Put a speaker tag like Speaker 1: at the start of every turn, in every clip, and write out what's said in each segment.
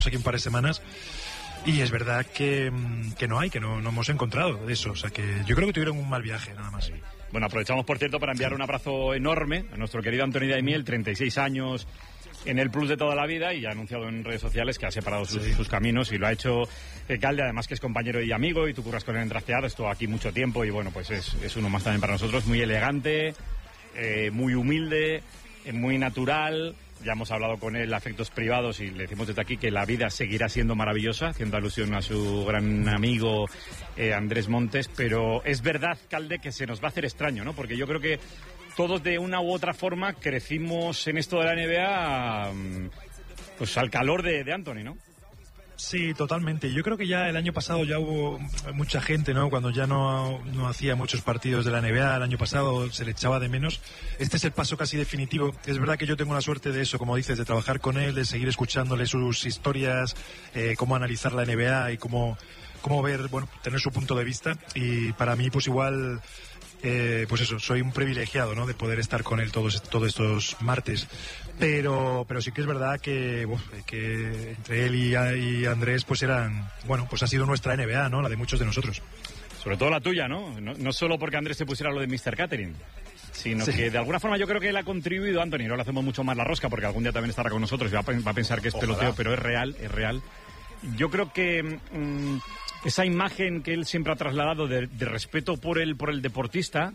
Speaker 1: aquí un par de semanas. Y es verdad que no hemos encontrado de eso. O sea que yo creo que tuvieron un mal viaje, nada más.
Speaker 2: Bueno, aprovechamos, por cierto, para enviar un abrazo enorme a nuestro querido Anthony Daimiel, 36 años en el Plus de toda la vida, y ha anunciado en redes sociales que ha separado sus caminos, y lo ha hecho Calde, además que es compañero y amigo, y tú curras con él en Trasteado, estuvo aquí mucho tiempo, y bueno, pues es uno más también para nosotros, muy elegante, muy humilde, muy natural. Ya hemos hablado con él a efectos privados y le decimos desde aquí que la vida seguirá siendo maravillosa, haciendo alusión a su gran amigo Andrés Montes, pero es verdad, Calde, que se nos va a hacer extraño, ¿no? Porque yo creo que todos de una u otra forma crecimos en esto de la NBA pues al calor de Anthony, ¿no?
Speaker 1: Sí, totalmente. Yo creo que ya el año pasado ya hubo mucha gente, ¿no? Cuando ya no hacía muchos partidos de la NBA, el año pasado se le echaba de menos. Este es el paso casi definitivo. Es verdad que yo tengo la suerte de eso, como dices, de trabajar con él, de seguir escuchándole sus historias, cómo analizar la NBA y cómo ver, bueno, tener su punto de vista. Y para mí, pues igual... pues eso, soy un privilegiado, ¿no? De poder estar con él todos estos martes, pero sí que es verdad que entre él y Andrés pues pues ha sido nuestra NBA, ¿no? La de muchos de nosotros.
Speaker 2: Sobre todo la tuya, ¿no? No solo porque Andrés te pusiera lo de Mr. Catering, sino que de alguna forma yo creo que él ha contribuido, Anthony, no le hacemos mucho más la rosca porque algún día también estará con nosotros y va a pensar que es peloteo, pero es real. Yo creo que esa imagen que él siempre ha trasladado de respeto por el deportista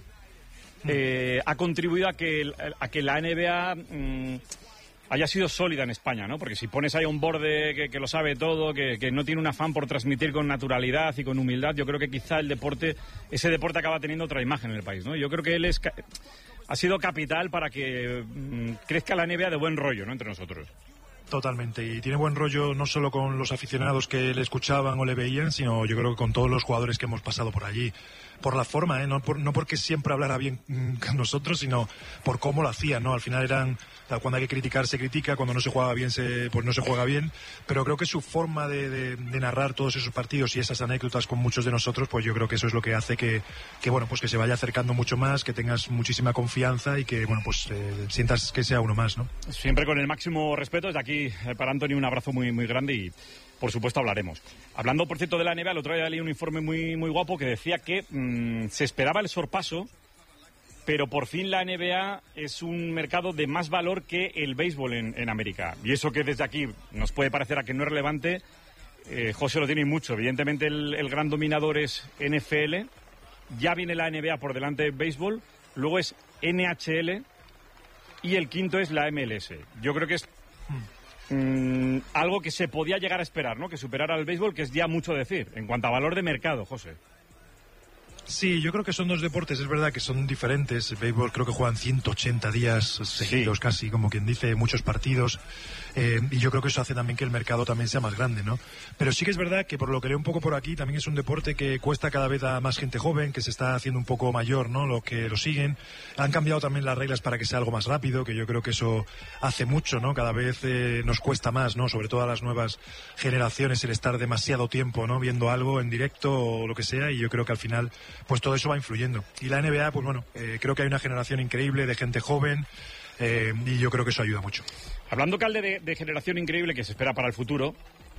Speaker 2: ha contribuido a que la NBA haya sido sólida en España, ¿no? Porque si pones ahí a un borde que lo sabe todo, que no tiene un afán por transmitir con naturalidad y con humildad, yo creo que quizá ese deporte acaba teniendo otra imagen en el país, ¿no? Yo creo que él ha sido capital para que crezca la NBA de buen rollo, ¿no? Entre nosotros.
Speaker 1: Totalmente, y tiene buen rollo no solo con los aficionados que le escuchaban o le veían, sino yo creo que con todos los jugadores que hemos pasado por allí. Por la forma, no porque siempre hablara bien con nosotros, sino por cómo lo hacía, ¿no? Al final cuando hay que criticar se critica, cuando no se juega bien pues no se juega bien, pero creo que su forma de narrar todos esos partidos y esas anécdotas con muchos de nosotros, pues yo creo que eso es lo que hace que bueno, pues que se vaya acercando mucho más, que tengas muchísima confianza y que bueno, pues sientas que sea uno más, ¿no? Siempre
Speaker 2: con el máximo respeto. Desde aquí para Anthony un abrazo muy, muy grande y por supuesto hablaremos. Hablando, por cierto, de la NBA, el otro día leí un informe muy, muy guapo que decía que se esperaba el sorpaso, pero por fin la NBA es un mercado de más valor que el béisbol en América. Y eso que desde aquí nos puede parecer a que no es relevante, José lo tiene mucho. Evidentemente el gran dominador es NFL, ya viene la NBA por delante del béisbol, luego es NHL y el quinto es la MLS. Yo creo que es... algo que se podía llegar a esperar, ¿no? Que superara al béisbol, que es ya mucho decir en cuanto a valor de mercado, José.
Speaker 1: Sí, yo creo que son dos deportes, es verdad que son diferentes. El béisbol creo que juegan 180 días seguidos, casi, como quien dice, muchos partidos. Y yo creo que eso hace también que el mercado también sea más grande, ¿no? Pero sí que es verdad que por lo que leo un poco por aquí, también es un deporte que cuesta cada vez a más gente joven, que se está haciendo un poco mayor, ¿no? Lo que lo siguen. Han cambiado también las reglas para que sea algo más rápido, que yo creo que eso hace mucho, ¿no? Cada vez nos cuesta más, ¿no? Sobre todo a las nuevas generaciones el estar demasiado tiempo, ¿no? Viendo algo en directo o lo que sea, y yo creo que al final pues todo eso va influyendo. Y la NBA, pues bueno, creo que hay una generación increíble de gente joven, y yo creo que eso ayuda mucho.
Speaker 2: Hablando, Calde, de generación increíble que se espera para el futuro,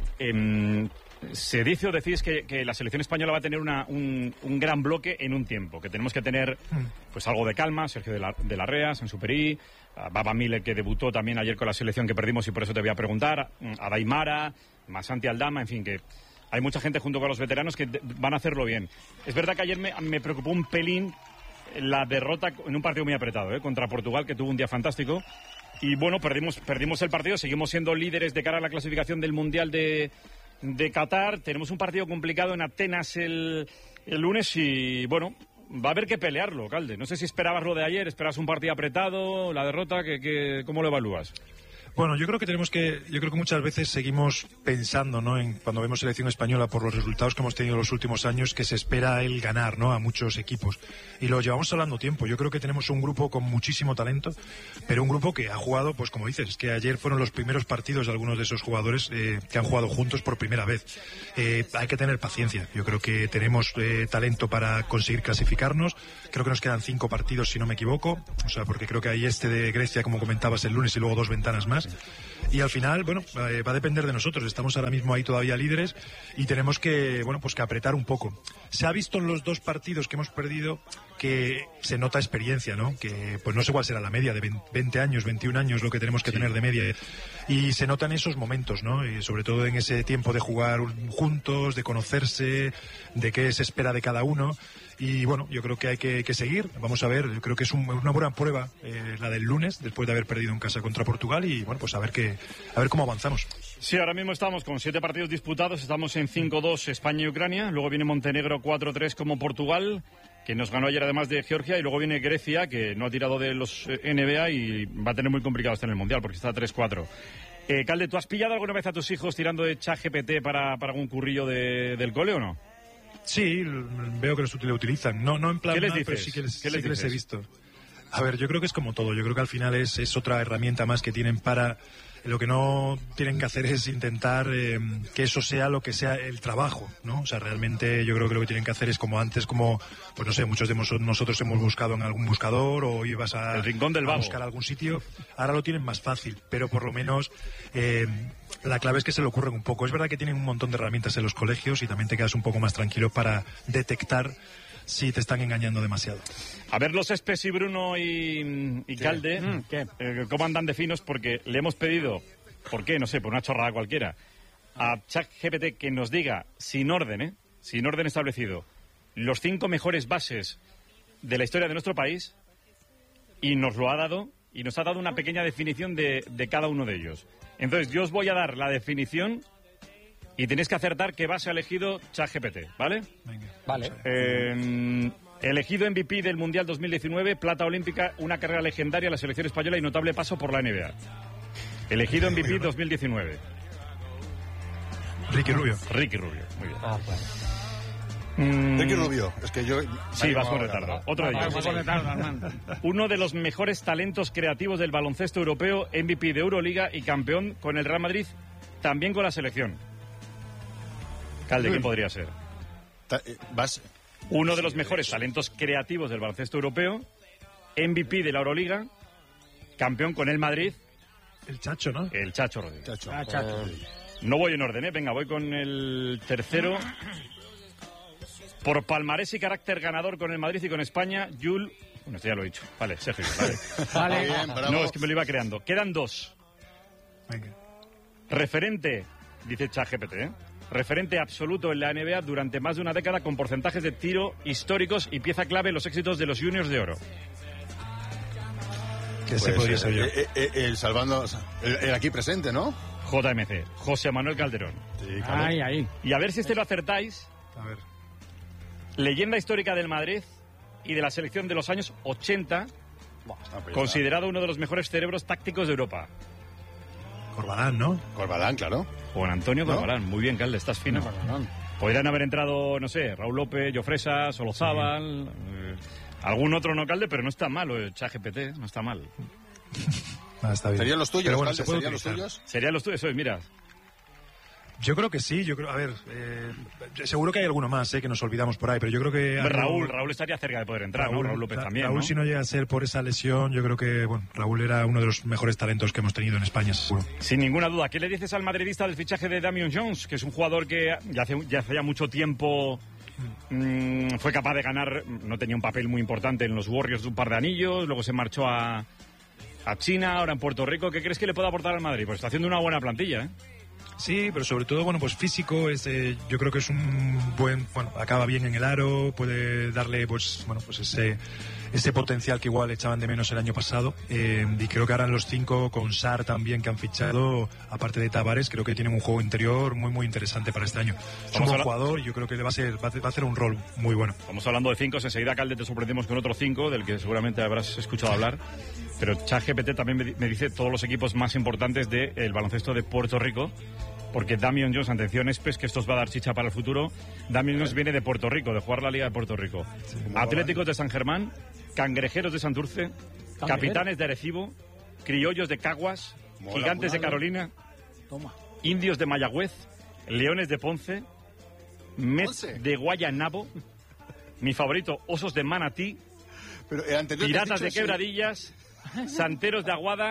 Speaker 2: se dice o decís que la selección española va a tener un gran bloque en un tiempo, que tenemos que tener pues algo de calma. Sergio de la Rea, Sansuperi, Baba Miller, que debutó también ayer con la selección que perdimos y por eso te voy a preguntar, a Daimara, más Santi Aldama, en fin, que hay mucha gente junto con los veteranos que van a hacerlo bien. Es verdad que ayer me preocupó un pelín la derrota en un partido muy apretado, contra Portugal, que tuvo un día fantástico. Y bueno, perdimos el partido, seguimos siendo líderes de cara a la clasificación del Mundial de Qatar. Tenemos un partido complicado en Atenas el lunes y bueno, va a haber que pelearlo, Calde. No sé si esperabas lo de ayer, esperabas un partido apretado, la derrota, ¿cómo lo evalúas?
Speaker 1: Bueno, yo creo que muchas veces seguimos pensando, ¿no? Cuando vemos selección española por los resultados que hemos tenido en los últimos años, que se espera el ganar, ¿no? A muchos equipos. Y lo llevamos hablando tiempo. Yo creo que tenemos un grupo con muchísimo talento, pero un grupo que ha jugado, pues como dices, que ayer fueron los primeros partidos de algunos de esos jugadores que han jugado juntos por primera vez. Hay que tener paciencia. Yo creo que tenemos talento para conseguir clasificarnos. Creo que nos quedan 5 partidos, si no me equivoco. O sea, porque creo que hay de Grecia, como comentabas, el lunes y luego 2 ventanas más. más. Y al final, bueno, va a depender de nosotros. Estamos ahora mismo ahí todavía líderes y tenemos que, bueno, pues que apretar un poco. Se ha visto en los 2 partidos que hemos perdido que se nota experiencia, ¿no? Que pues no sé cuál será la media de 20 años, 21 años lo que tenemos que tener de media. Y se notan esos momentos, ¿no? Y sobre todo en ese tiempo de jugar juntos, de conocerse, de qué se espera de cada uno. Y bueno, yo creo que hay que seguir. Vamos a ver, yo creo que es una buena prueba la del lunes, después de haber perdido en casa contra Portugal. Y bueno, pues a ver cómo avanzamos.
Speaker 2: Sí, ahora mismo estamos con 7 partidos disputados. Estamos en 5-2 España y Ucrania. Luego viene Montenegro 4-3 como Portugal, que nos ganó ayer además de Georgia. Y luego viene Grecia, que no ha tirado de los NBA y va a tener muy complicado estar en el Mundial porque está 3-4. Calde, ¿tú has pillado alguna vez a tus hijos tirando de ChatGPT para algún currillo del cole o no?
Speaker 1: Sí, veo que lo utilizan. No en plan
Speaker 2: ¿Qué les
Speaker 1: mal,
Speaker 2: dices?
Speaker 1: pero sí que
Speaker 2: ¿Qué les
Speaker 1: he visto. A ver, yo creo que es como todo. Yo creo que al final es otra herramienta más que tienen para... Lo que no tienen que hacer es intentar que eso sea lo que sea el trabajo, ¿no? O sea, realmente yo creo que lo que tienen que hacer es como antes, pues no sé, muchos de nosotros hemos buscado en algún buscador o ibas
Speaker 2: el rincón del vago,
Speaker 1: a buscar algún sitio. Ahora lo tienen más fácil, pero por lo menos... la clave es que se le ocurren un poco. Es verdad que tienen un montón de herramientas en los colegios y también te quedas un poco más tranquilo para detectar si te están engañando demasiado.
Speaker 2: A ver los Espes y Bruno y Calde, cómo andan de finos, porque le hemos pedido, ¿por qué? No sé, por una chorrada cualquiera, a ChatGPT que nos diga, sin orden establecido, los 5 mejores bases de la historia de nuestro país, y nos lo ha dado, y nos ha dado una pequeña definición de cada uno de ellos. Entonces, yo os voy a dar la definición y tenéis que acertar qué base ha elegido ChatGPT, ¿vale?
Speaker 1: Venga.
Speaker 3: Vale.
Speaker 2: Elegido MVP del Mundial 2019, plata olímpica, una carrera legendaria, la selección española y notable paso por la NBA. Elegido MVP 2019.
Speaker 1: Ricky Rubio.
Speaker 2: Muy bien.
Speaker 4: Ricky Rubio, es que yo...
Speaker 2: Sí, vas con retardo. Otro de ellos.
Speaker 3: Armando.
Speaker 2: Uno de los mejores talentos creativos del baloncesto europeo, MVP de Euroliga y campeón con el Real Madrid, también con la selección. Calde, ¿quién podría ser? Uno de los mejores talentos creativos del baloncesto europeo, MVP de la Euroliga, campeón con el Madrid.
Speaker 1: El Chacho, ¿no?
Speaker 2: El Chacho Rodríguez.
Speaker 3: Chacho.
Speaker 2: No voy en orden, ¿eh? Venga, voy con el tercero. Por palmarés y carácter ganador con el Madrid y con España, Jules... Bueno, esto ya lo he dicho. Vale, Sergio, vale.
Speaker 4: Bien, bravo.
Speaker 2: No, es que me lo iba creando. Quedan 2.
Speaker 1: Venga.
Speaker 2: Referente, dice ChatGPT, referente absoluto en la NBA durante más de una década con porcentajes de tiro históricos y pieza clave en los éxitos de los Juniors de Oro.
Speaker 1: Que se podría ser yo.
Speaker 4: El salvando... El aquí presente, ¿no?
Speaker 2: JMC, José Manuel Calderón.
Speaker 4: Sí, claro.
Speaker 3: Ahí.
Speaker 2: Y a ver si lo acertáis.
Speaker 1: A ver.
Speaker 2: Leyenda histórica del Madrid y de la selección de los años 80, considerado uno de los mejores cerebros tácticos de Europa.
Speaker 1: Corbalán, ¿no?
Speaker 4: Corbalán, claro.
Speaker 2: Juan Antonio
Speaker 4: ¿No?
Speaker 2: Corbalán. Muy bien, Calde, estás fino. Podrían haber entrado, no sé, Raúl López, Jofresa, Solozábal, algún otro no, Calde, pero no está mal, ChatGPT, no está mal.
Speaker 1: Está bien.
Speaker 4: ¿Serían los tuyos,
Speaker 1: Pero bueno,
Speaker 4: Calde?
Speaker 1: se puede
Speaker 4: ¿Serían los
Speaker 1: utilizar.
Speaker 4: tuyos?
Speaker 2: Serían los tuyos, eso es, mira.
Speaker 1: Yo creo que sí, a ver, seguro que hay alguno más, que nos olvidamos por ahí, pero yo creo que...
Speaker 2: Raúl estaría cerca de poder entrar, ¿no? Raúl López también,
Speaker 1: Raúl,
Speaker 2: ¿no?
Speaker 1: si no llega a ser por esa lesión, yo creo que, bueno, Raúl era uno de los mejores talentos que hemos tenido en España, seguro.
Speaker 2: Sin ninguna duda. ¿Qué le dices al madridista del fichaje de Damian Jones, que es un jugador que ya hace mucho tiempo fue capaz de ganar, no tenía un papel muy importante en los Warriors de un par de anillos, luego se marchó a China, ahora en Puerto Rico? ¿Qué crees que le puede aportar al Madrid? Pues está haciendo una buena plantilla, ¿eh?
Speaker 1: Sí, pero sobre todo, bueno, pues físico, yo creo que es un acaba bien en el aro, puede darle, pues ese potencial que igual echaban de menos el año pasado, y creo que ahora los 5 con Sarr también que han fichado, aparte de Tavares, creo que tienen un juego interior muy muy interesante para este año. Es un buen jugador y yo creo que va a hacer un rol muy bueno.
Speaker 2: Estamos hablando de 5, enseguida, Calde, te sorprendemos con otro 5, del que seguramente habrás escuchado hablar, pero ChatGPT también me dice todos los equipos más importantes del baloncesto de Puerto Rico, porque Damian Jones, atención, Espes, que esto os va a dar chicha para el futuro. Damian Jones viene de Puerto Rico, de jugar la Liga de Puerto Rico. Sí, Atléticos de San Germán, Cangrejeros de Santurce, Capitanes de Arecibo, Criollos de Caguas, Gigantes de Carolina, Indios de Mayagüez, Leones de Ponce, Mets de Guayanabo, mi favorito, Osos de Manatí,
Speaker 4: pero
Speaker 2: Piratas de Quebradillas, Santeros de Aguada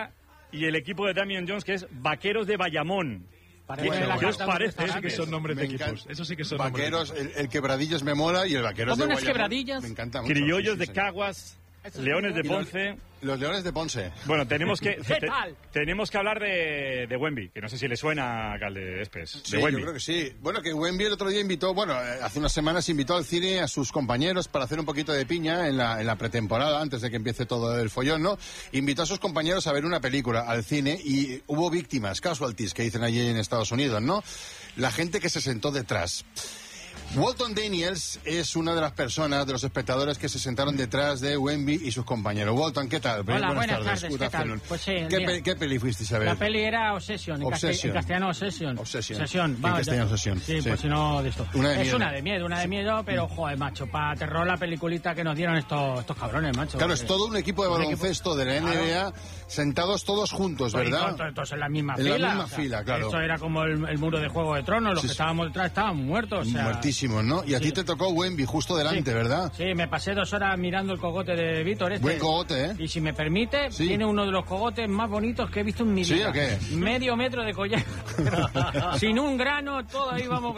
Speaker 2: y el equipo de Damian Jones, que es Vaqueros de Bayamón.
Speaker 3: Bueno,
Speaker 2: ¿Qué os parece?
Speaker 1: Eso sí que son nombres de equipos. Eso sí que son
Speaker 4: Vaqueros, el Quebradillas me mola y el Vaqueros de
Speaker 3: ¿Cómo unas
Speaker 4: Guayamón
Speaker 3: Quebradillas?
Speaker 4: me encanta mucho.
Speaker 2: Criollos
Speaker 4: Sí,
Speaker 2: de
Speaker 4: sí,
Speaker 2: Caguas, Leones de Ponce.
Speaker 4: Los Leones de Ponce.
Speaker 2: Bueno, tenemos que
Speaker 3: ¿Qué tal?
Speaker 2: tenemos que hablar de Wemby, que no sé si le suena a Calde Espes.
Speaker 4: Sí, yo creo que sí. Bueno, que Wemby el otro día invitó, hace unas semanas invitó al cine a sus compañeros para hacer un poquito de piña en la pretemporada, antes de que empiece todo el follón, ¿no? Invitó a sus compañeros a ver una película al cine y hubo víctimas, casualties, que dicen allí en Estados Unidos, ¿no? La gente que se sentó detrás. Walton Daniels es una de las personas, de los espectadores que se sentaron detrás de Wemby y sus compañeros. Walton, ¿qué tal?
Speaker 3: Hola, buenas tardes,
Speaker 4: Good
Speaker 3: ¿qué tal?
Speaker 4: afternoon.
Speaker 3: Pues
Speaker 4: ¿Qué peli fuisteis a ver?
Speaker 3: La peli era Obsession, en castellano Obsession.
Speaker 4: Obsession.
Speaker 3: Vamos,
Speaker 4: En castellano Obsession.
Speaker 3: Sí, pues si no de esto.
Speaker 4: Una
Speaker 3: de miedo, pero joder, macho, para terror la peliculita que nos dieron estos cabrones, macho.
Speaker 4: Claro, es todo un equipo de baloncesto de la NBA sentados todos juntos, ¿verdad?
Speaker 3: Todos en la misma
Speaker 4: en
Speaker 3: fila.
Speaker 4: En la misma fila, claro.
Speaker 3: Esto era como el muro de Juego de Tronos, los que estábamos detrás estaban muertos.
Speaker 4: Muertísimos, ¿no? Y a ti te tocó Wemby justo delante, ¿verdad?
Speaker 3: Sí, me pasé 2 horas mirando el cogote de Víctor.
Speaker 4: Buen cogote, ¿eh?
Speaker 3: Y si me permite, tiene uno de los cogotes más bonitos que he visto en mi vida.
Speaker 4: ¿Sí o qué?
Speaker 3: Medio metro de collar. Sin un grano, todo ahí vamos.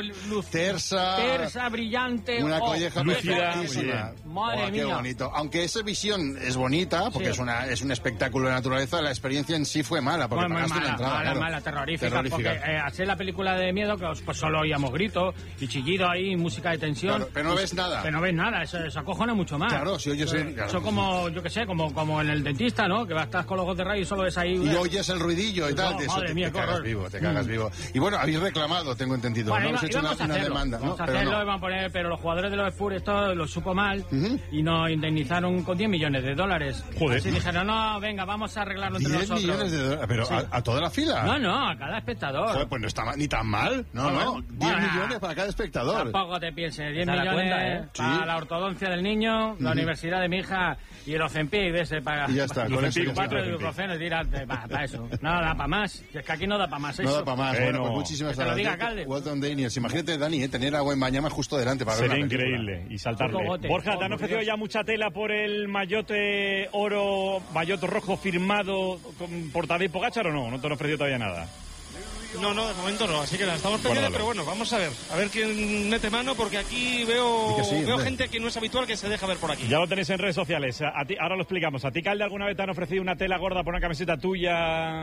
Speaker 3: Tersa, brillante.
Speaker 4: Una colleja
Speaker 2: lúcida.
Speaker 3: Madre mía.
Speaker 4: Qué bonito. Aunque esa visión es bonita, porque es un espectáculo de naturaleza, la experiencia en sí fue mala, porque pagaste una entrada.
Speaker 3: Mala, terrorífica. Porque hacer la película de miedo, que pues solo oíamos gritos y chillido ahí, música de tensión.
Speaker 4: Claro, pero no ves nada.
Speaker 3: Pero no ves nada, eso acojona mucho más.
Speaker 4: Claro, si oyes...
Speaker 3: Eso como, yo qué sé, como en el dentista, ¿no? Que estás con los ojos de rayo y solo ves ahí...
Speaker 4: Y oyes el ruidillo y tal.
Speaker 3: No,
Speaker 4: eso
Speaker 3: madre mía,
Speaker 4: te cagas vivo. Y bueno, habéis reclamado, tengo entendido.
Speaker 3: Bueno,
Speaker 4: no habéis hecho una demanda, ¿no?
Speaker 3: Vamos a hacerlo, iban a poner, pero los jugadores de los Spurs esto lo supo mal y nos indemnizaron con $10 millones.
Speaker 2: Joder.
Speaker 3: Así dijeron, no, venga, vamos a arreglarlo entre nosotros.
Speaker 4: 10 millones de dólares, pero
Speaker 3: Sí.
Speaker 4: a toda la fila.
Speaker 3: No, a cada espectador.
Speaker 4: Joder, pues no está ni tan mal. No. 10 millones para cada espectador.
Speaker 3: Tampoco te pienses, 10
Speaker 5: Da la
Speaker 3: millones
Speaker 5: cuenta,
Speaker 3: para
Speaker 4: Sí.
Speaker 3: la ortodoncia del niño, la universidad de mi hija y el Ozempic de ese para...
Speaker 4: Y ya está, con eso ya está.
Speaker 3: 4 de ibuprofeno, tira para eso. No da para más. Es que aquí no da para más eso.
Speaker 4: No da para más. Bueno, pues muchísimas
Speaker 3: Que te lo diga,
Speaker 4: gracias.
Speaker 3: Calde.
Speaker 4: Walton Daniels. Imagínate, Dani, tener a Wembanyama justo delante para ver
Speaker 2: Sería
Speaker 4: una película.
Speaker 2: increíble y saltarle.
Speaker 3: Un cogote.
Speaker 2: Borja, ¿te han
Speaker 3: Oh, por
Speaker 2: ofrecido
Speaker 3: Dios.
Speaker 2: ya mucha tela por el mayote oro, mayote rojo firmado por Tadej Pogačar o no? ¿No te han ofrecido todavía nada?
Speaker 5: No, de momento no, así que la estamos pendientes,
Speaker 2: Guárdalo.
Speaker 5: pero bueno, vamos a ver quién mete mano, porque aquí veo,
Speaker 4: Y que sí,
Speaker 5: veo
Speaker 4: hombre.
Speaker 5: gente que no es habitual que se deja ver por aquí.
Speaker 2: Ya lo tenéis en redes sociales. A ti, ahora lo explicamos. ¿A ti, Calde, alguna vez te han ofrecido una tela gorda por una camiseta tuya,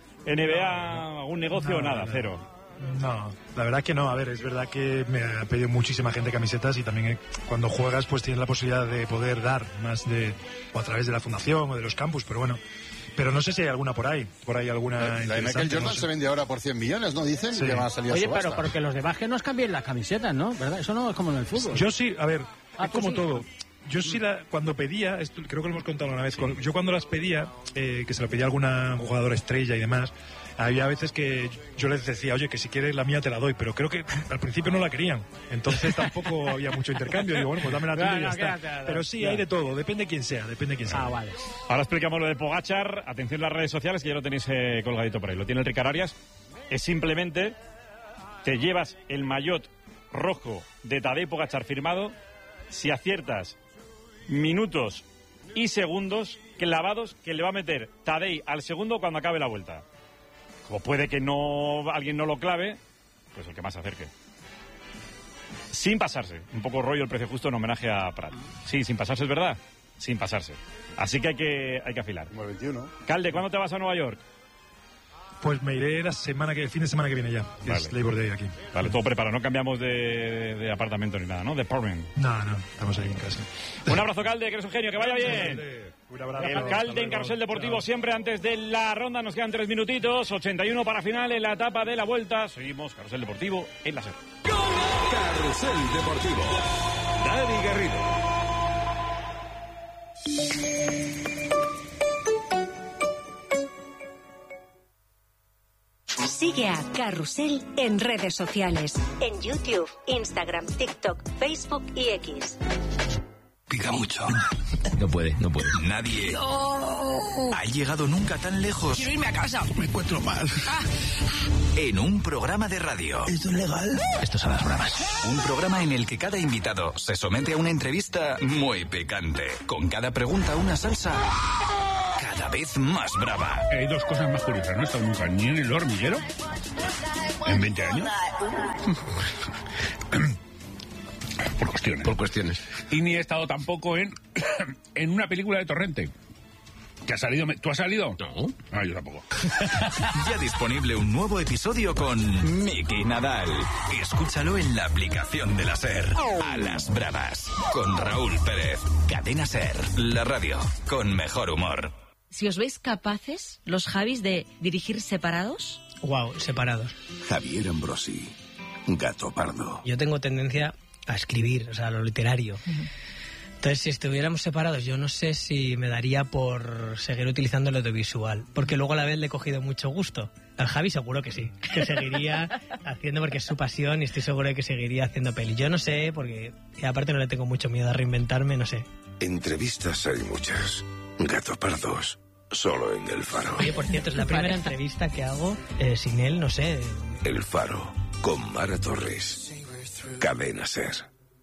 Speaker 2: NBA, algún negocio o nada? Cero.
Speaker 1: No, la verdad que no. A ver, es verdad que me ha pedido muchísima gente camisetas y también cuando juegas pues tienes la posibilidad de poder dar más o a través de la fundación o de los campus, pero bueno. Pero no sé si hay alguna por ahí alguna
Speaker 4: La de Michael
Speaker 1: interesante,
Speaker 4: Jordan
Speaker 1: no sé.
Speaker 4: se vende ahora por 100 millones, ¿no? Dicen
Speaker 1: Sí.
Speaker 4: que va a salir a
Speaker 3: Oye,
Speaker 4: subasta.
Speaker 3: pero porque los de básquet nos cambien las camisetas, ¿no? ¿Verdad? Eso no es como en el fútbol.
Speaker 1: Yo sí, a ver,
Speaker 3: Ah,
Speaker 1: es
Speaker 3: tú
Speaker 1: como
Speaker 3: sí.
Speaker 1: todo. Yo sí, cuando pedía, esto creo que lo hemos contado una vez, yo cuando las pedía, que se lo pedía a alguna jugadora estrella y demás, había veces que yo les decía, oye, que si quieres la mía te la doy, pero creo que al principio no la querían, entonces tampoco había mucho intercambio. Digo, bueno, pues dame la tuya y ya está.
Speaker 3: quédate,
Speaker 1: Pero sí,
Speaker 3: ya.
Speaker 1: hay de todo, depende quién sea,
Speaker 3: Ah, vale.
Speaker 2: Ahora explicamos lo de Pogačar. Atención a las redes sociales, que ya lo tenéis colgadito por ahí. Lo tiene el Ricard Arias. Es simplemente, te llevas el maillot rojo de Tadej Pogačar firmado si aciertas minutos y segundos clavados que le va a meter Tadej al segundo cuando acabe la vuelta. Como puede que alguien no lo clave, pues el que más se acerque. Sin pasarse. Un poco rollo el precio justo en homenaje a Prat. Sí, sin pasarse, es verdad. Sin pasarse. Así que hay que afilar.
Speaker 4: Como el 21.
Speaker 2: Calde, ¿cuándo te vas a Nueva York?
Speaker 1: Pues me iré el fin de semana que viene ya, que
Speaker 2: Vale.
Speaker 1: es Labor Day aquí.
Speaker 2: Vale, todo preparado. No cambiamos de apartamento ni nada, ¿no? De apartment.
Speaker 1: No, estamos ahí en casa.
Speaker 2: Un abrazo, Calde, que eres un genio. Que vaya bien.
Speaker 1: Un abrazo.
Speaker 2: El
Speaker 1: Hasta
Speaker 2: Calde en
Speaker 1: luego.
Speaker 2: Carrusel Deportivo,
Speaker 1: Chao.
Speaker 2: siempre antes de la ronda. Nos quedan 3 minutitos. 81 para final en la etapa de la vuelta. Seguimos Carrusel Deportivo en la SER.
Speaker 6: Carrusel Deportivo. Dani Garrido.
Speaker 7: Sigue a Carrusel en redes sociales. En YouTube, Instagram, TikTok, Facebook y X.
Speaker 8: Pica mucho.
Speaker 9: No puede.
Speaker 8: Nadie ha llegado nunca tan lejos.
Speaker 9: Quiero irme a casa.
Speaker 8: Me encuentro mal. En un programa de radio.
Speaker 9: ¿Esto es legal? Estos son las bromas.
Speaker 8: Un programa en el que cada invitado se somete a una entrevista muy picante. Con cada pregunta una salsa cada vez más brava.
Speaker 10: Hay dos cosas más curiosas, no he estado nunca ni en el hormiguero en 20 años. Por cuestiones. Y ni he estado tampoco en una película de Torrente. ¿Que ha salido? ¿Tú has salido? No. Ah, yo tampoco.
Speaker 8: Ya disponible un nuevo episodio con Miki Nadal. Escúchalo en la aplicación de la SER. A las bravas. Con Raúl Pérez. Cadena SER. La radio con mejor humor.
Speaker 11: Si os veis capaces, los Javis, de dirigir separados.
Speaker 12: Wow, separados.
Speaker 6: Javier Ambrosi. Gato Pardo.
Speaker 12: Yo tengo tendencia a escribir, o sea, a lo literario. Entonces, si estuviéramos separados, yo no sé si me daría por seguir utilizando el audiovisual, porque luego a la vez le he cogido mucho gusto. Al Javi seguro que sí, que seguiría haciendo, porque es su pasión, y estoy seguro de que seguiría haciendo peli. Yo no sé, porque aparte no le tengo mucho miedo a reinventarme, no sé.
Speaker 6: Entrevistas hay muchas. Gato Pardos, solo en El Faro.
Speaker 12: Oye, por cierto, es la primera entrevista que hago sin él, no sé.
Speaker 6: El Faro, con Mara Torres. Cadena SER.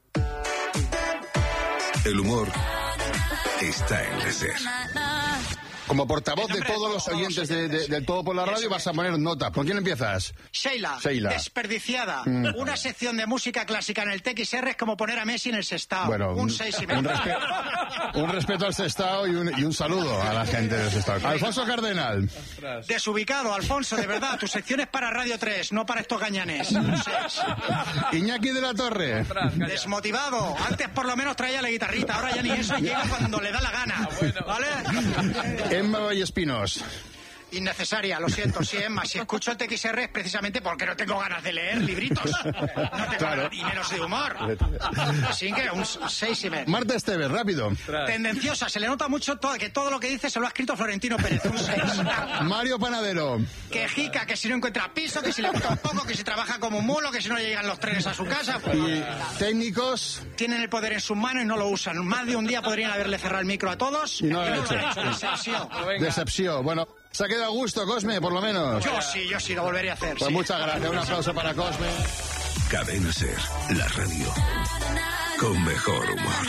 Speaker 6: El humor está en la SER.
Speaker 4: Como portavoz de todos los oyentes del Todo por la Radio, vas a poner nota. ¿Con quién empiezas?
Speaker 13: Sheila. Desperdiciada. Una sección de música clásica en el TXR es como poner a Messi en el Sestao.
Speaker 4: Bueno,
Speaker 13: un 6,5.
Speaker 4: Un respeto al Sestao y un saludo a la gente del Sestao. Alfonso Cardenal.
Speaker 13: Desubicado, Alfonso, de verdad. Tu sección es para Radio 3, no para estos gañanes. Un 6.
Speaker 4: Iñaki de la Torre.
Speaker 13: Desmotivado. Antes por lo menos traía la guitarrita, ahora ya ni eso, y llega cuando le da la gana. ¿Vale?
Speaker 4: Emma Vallespinos.
Speaker 13: Innecesaria, lo siento, sí, Emma. Si escucho el TXR es precisamente porque no tengo ganas de leer libritos. No tengo ganas, y menos de humor. Así que un 6,5.
Speaker 4: Marta Esteves, rápido.
Speaker 13: Tendenciosa, se le nota mucho que todo lo que dice se lo ha escrito Florentino Pérez. Un 6.
Speaker 4: Mario Panadero.
Speaker 13: Quejica, que si no encuentra piso, que si le gusta un poco, que si trabaja como un mulo, que si no llegan los trenes a su casa. Pues,
Speaker 4: y técnicos.
Speaker 13: Tienen el poder en sus manos y no lo usan. Más de un día podrían haberle cerrado el micro a todos.
Speaker 4: Y no lo han hecho.
Speaker 13: Decepción.
Speaker 4: Decepción. Bueno, se ha quedado a gusto, Cosme, por lo menos.
Speaker 13: Yo sí, lo volvería a hacer.
Speaker 4: Pues sí. Muchas gracias. Un aplauso para Cosme.
Speaker 6: Cadena SER, la radio con mejor humor.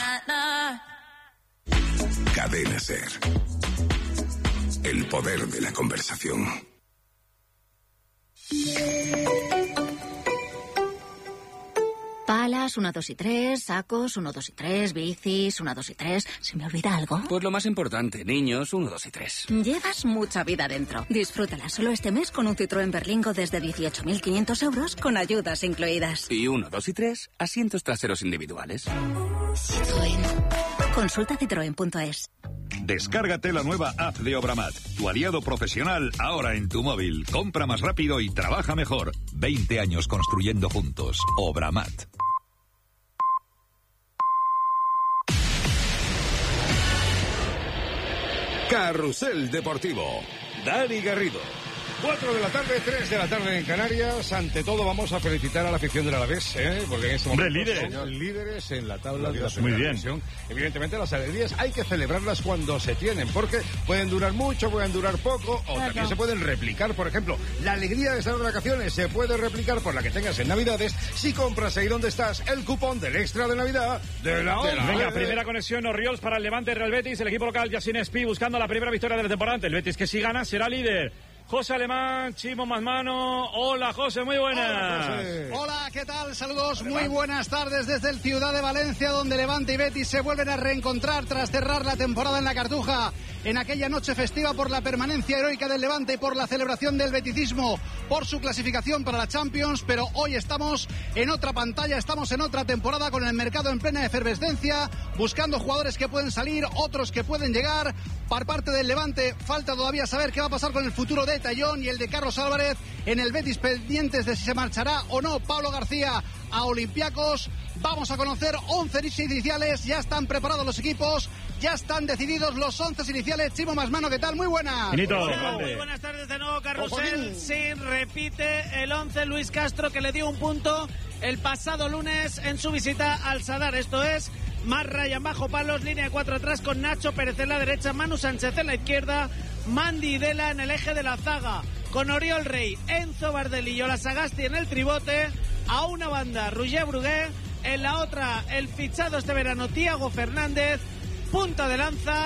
Speaker 6: Cadena SER. El poder de la conversación.
Speaker 11: Palas, 1, 2 y 3, sacos, 1, 2 y 3, bicis, 1, 2 y 3. ¿Se me olvida algo?
Speaker 9: Pues lo más importante, niños, 1, 2 y 3.
Speaker 11: Llevas mucha vida dentro. Disfrútala solo este mes con un Citroën Berlingo desde 18.500 euros con ayudas incluidas.
Speaker 9: Y 1, 2 y 3, asientos traseros individuales.
Speaker 11: Citroën. Consulta citroen.es.
Speaker 14: Descárgate la nueva app de Obramat, tu aliado profesional ahora en tu móvil. Compra más rápido y trabaja mejor. 20 años construyendo juntos. Obramat.
Speaker 6: Carrusel Deportivo. Dani Garrido.
Speaker 5: 4 de la tarde, 3 de la tarde en Canarias. Ante todo vamos a felicitar a la afición del Alavés, porque en este momento son líderes en la tabla de la primera división. Evidentemente las alegrías hay que celebrarlas cuando se tienen, porque pueden durar mucho, pueden durar poco, o también se pueden replicar. Por ejemplo, la alegría de estar de vacaciones se puede replicar por la que tengas en Navidades si compras ahí donde estás el cupón del extra de Navidad de la ONCE.
Speaker 2: Venga, primera conexión Orriols para el Levante Real Betis, el equipo local Yacine Espí buscando la primera victoria de la temporada. El Betis, que si gana será líder. José Alemán, Chimo Masmano. Hola, José, muy buenas.
Speaker 15: Hola, ¿qué tal? Saludos, muy buenas tardes desde el Ciudad de Valencia, donde Levante y Betis se vuelven a reencontrar tras cerrar la temporada en la Cartuja. En aquella noche festiva por la permanencia heroica del Levante y por la celebración del beticismo, por su clasificación para la Champions, pero hoy estamos en otra pantalla, estamos en otra temporada con el mercado en plena efervescencia, buscando jugadores que pueden salir, otros que pueden llegar. Por parte del Levante falta todavía saber qué va a pasar con el futuro de Tallón y el de Carlos Álvarez. En el Betis pendientes de si se marchará o no Pablo García a Olympiacos. Vamos a conocer 11 iniciales, ya están preparados los equipos, ya están decididos los 11 iniciales. Chimo Masmano, ¿qué tal? Muy buenas.
Speaker 16: Muy buenas tardes de nuevo, Carrusel. Sí, repite el 11 Luis Castro, que le dio un punto el pasado lunes en su visita al Sadar. Esto es más Ryan bajo palos, línea de 4 atrás con Nacho Pérez en la derecha, Manu Sánchez en la izquierda, Mandy Dela en el eje de la zaga, con Oriol Rey, Enzo Bardelli y Ola Sagasti en el tribote. A una banda Roger Brugué, en la otra el fichado este verano Thiago Fernández. Punta de lanza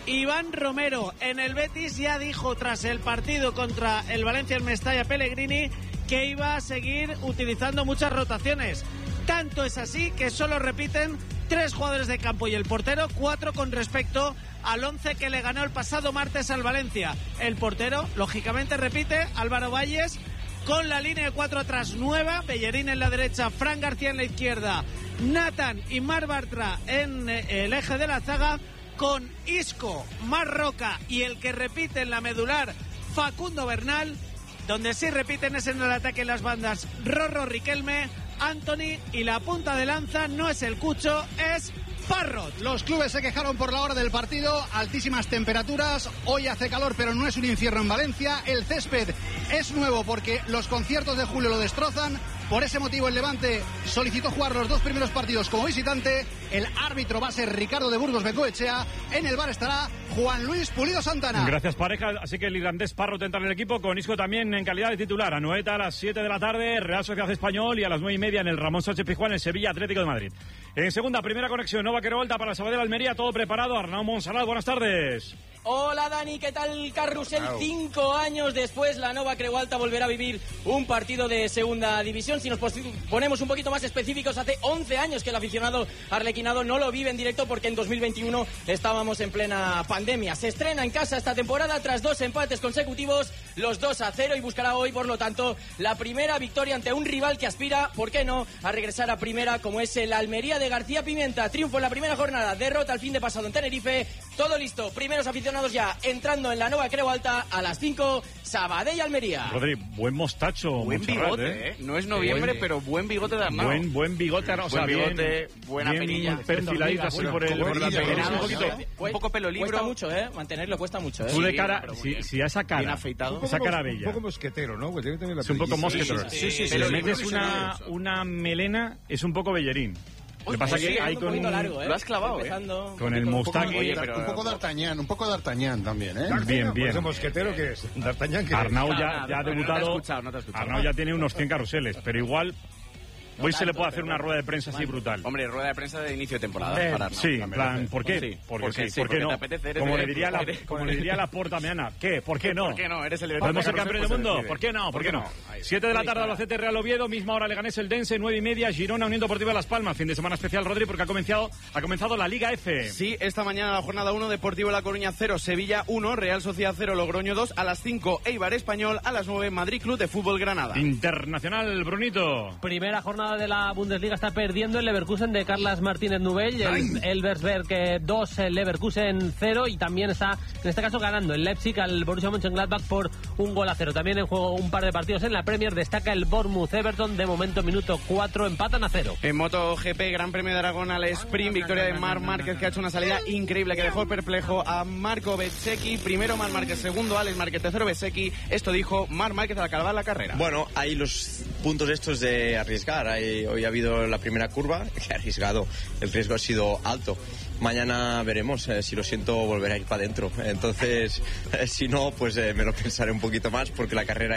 Speaker 16: Iván Romero en el Betis ya dijo tras el partido contra el Valencia en Mestalla Pellegrini que iba a seguir utilizando muchas rotaciones. Tanto es así que solo repiten 3 jugadores de campo y el portero, 4 con respecto al 11 que le ganó el pasado martes al Valencia. El portero, lógicamente, repite, Álvaro Valles, con la línea de 4 atrás nueva, Bellerín en la derecha, Fran García en la izquierda, Nathan y Marc Bartra en el eje de la zaga, con Isco, Marc Roca y el que repite en la medular, Facundo Bernal. Donde sí repiten es en el ataque en las bandas Rorro, Riquelme, Anthony, y la punta de lanza no es el Cucho, es Parrot.
Speaker 15: Los clubes se quejaron por la hora del partido, altísimas temperaturas, hoy hace calor pero no es un infierno en Valencia, el césped es nuevo porque los conciertos de julio lo destrozan, por ese motivo el Levante solicitó jugar los 2 primeros partidos como visitante, el árbitro va a ser Ricardo de Burgos Bengoechea, en el bar estará Juan Luis Pulido Santana.
Speaker 2: Gracias, pareja, así que el irlandés Parrot entra en el equipo, con Isco también en calidad de titular. Anoeta a las 7 de la tarde, Real Sociedad Español, y a las 9:30 en el Ramón Sánchez Pizjuán, el Sevilla Atlético de Madrid. En segunda, primera conexión, Nova Querolta para Sabadell Almería, todo preparado. Arnau Monsalud, buenas tardes.
Speaker 17: Hola Dani, ¿qué tal Carrusel? 5 años después la Nova Creualta volverá a vivir un partido de segunda división. Si nos ponemos un poquito más específicos, hace 11 años que el aficionado arlequinado no lo vive en directo porque en 2021 estábamos en plena pandemia. Se estrena en casa esta temporada tras 2 empates consecutivos, los 2-0, y buscará hoy, por lo tanto, la primera victoria ante un rival que aspira, ¿por qué no?, a regresar a primera, como es el Almería de García Pimienta. Triunfo en la primera jornada, derrota el fin de pasado en Tenerife. Todo listo, primeros aficionados ya entrando en la Nova Creualta a las 5, Sabadell y Almería.
Speaker 2: Rodri, buen mostacho.
Speaker 18: Buen bigote, No es noviembre, pero buen bigote de Arnau.
Speaker 2: Buen bigote, o sea,
Speaker 18: buen bigote,
Speaker 2: bien,
Speaker 18: buena perilla.
Speaker 2: Perfiladito así por la perilla.
Speaker 18: Un poco pelo libro.
Speaker 17: Cuesta mucho, mantenerlo cuesta mucho,
Speaker 2: Tú de cara, si a esa cara,
Speaker 18: bien afeitado.
Speaker 2: Esa cara bella.
Speaker 5: Un poco mosquetero, ¿no? Pues tiene también la
Speaker 2: es un poco mosquetero.
Speaker 18: Sí.
Speaker 2: Si le metes una melena, es un poco Bellerín. Lo que pasa es que hay con
Speaker 17: largo,
Speaker 18: lo has clavado,
Speaker 2: con el Mustang.
Speaker 4: Un poco d'Artagnan también, ¿eh?
Speaker 2: Bien.
Speaker 5: ¿Ese mosquetero qué es? ¿D'Artagnan qué es?
Speaker 2: Arnau ya ha debutado.
Speaker 18: No te he escuchado.
Speaker 2: Arnau ya tiene unos 100 carruseles, pero igual hoy se le puede hacer una rueda de prensa así brutal.
Speaker 18: Hombre, rueda de prensa de inicio de temporada. Para Arnau,
Speaker 2: sí, en plan, ¿por qué?
Speaker 18: Sí,
Speaker 2: porque
Speaker 18: no.
Speaker 2: Te apetece, como le diría la Porta mañana, ¿qué? ¿Por qué no?
Speaker 18: ¿Por qué no? Eres el
Speaker 2: ¿Podemos ser campeones del mundo? ¿Por qué no? 7 de la tarde, Albacete Real Oviedo, misma hora Leganés el Dense, 9:30, Girona Unión Deportiva Las Palmas. Fin de semana especial, Rodri, porque ha comenzado la Liga F.
Speaker 18: Sí, esta mañana la jornada 1, Deportivo La Coruña 0, Sevilla 1, Real Sociedad 0, Logroño 2, a las 5, Eibar Español, a las 9, Madrid Club de Fútbol Granada.
Speaker 2: Internacional, Brunito.
Speaker 3: Primera jornada de la Bundesliga está perdiendo el Leverkusen de Carlas Martínez Nubel, el Elversberg 2, el Leverkusen 0, y también está, en este caso, ganando el Leipzig al Borussia Mönchengladbach por 1-0. También en juego un par de partidos en la Premier, destaca el Bournemouth Everton, de momento minuto 4, empatan a 0.
Speaker 18: En MotoGP, Gran Premio de Aragón al sprint, victoria de Marc Márquez, que ha hecho una salida increíble que dejó perplejo a Marco Bezzecchi. Primero Marc Márquez, segundo Alex Márquez, tercero Bezzecchi. Esto dijo Marc Márquez al acabar la carrera.
Speaker 19: Bueno, hay los puntos estos de arriesgar. Hoy ha habido la primera curva, que ha arriesgado, el riesgo ha sido alto. Mañana veremos, si lo siento volveré a ir para adentro. Entonces, si no, pues me lo pensaré un poquito más, porque la carrera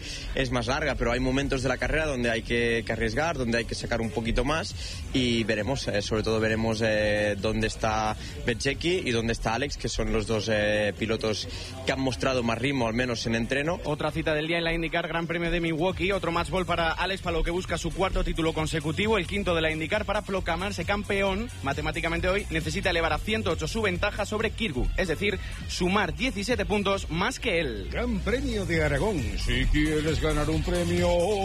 Speaker 19: es más larga, pero hay momentos de la carrera donde hay que arriesgar, donde hay que sacar un poquito más, y veremos, sobre todo veremos dónde está Bezzecchi y dónde está Alex, que son los dos pilotos que han mostrado más ritmo, al menos en entreno.
Speaker 18: Otra cita del día en la IndyCar, Gran Premio de Milwaukee, otro match ball para Alex Palou, que busca su 4º título consecutivo, el 5º de la IndyCar. Para proclamarse campeón matemáticamente hoy necesita elevar a 108 su ventaja sobre Kirkwood, es decir, sumar 17 puntos más que él.
Speaker 5: Gran Premio de Aragón. Si quieres ganar un premio,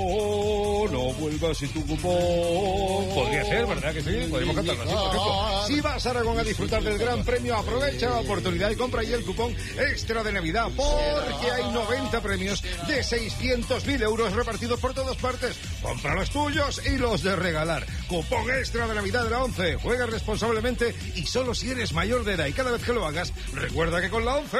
Speaker 5: no vuelvas sin tu cupón. Podría ser, ¿verdad que sí? Podríamos cantarlo así, por ejemplo. Si vas a Aragón a disfrutar del Gran Premio, aprovecha la oportunidad y compra ahí el cupón extra de Navidad, porque hay 90 premios de 600.000 euros repartidos por todas partes. Compra los tuyos y los de regalar. Cupón extra de Navidad de la 11. Juega responsablemente y solo si eres mayor de edad, y cada vez que lo hagas, recuerda que con la 11...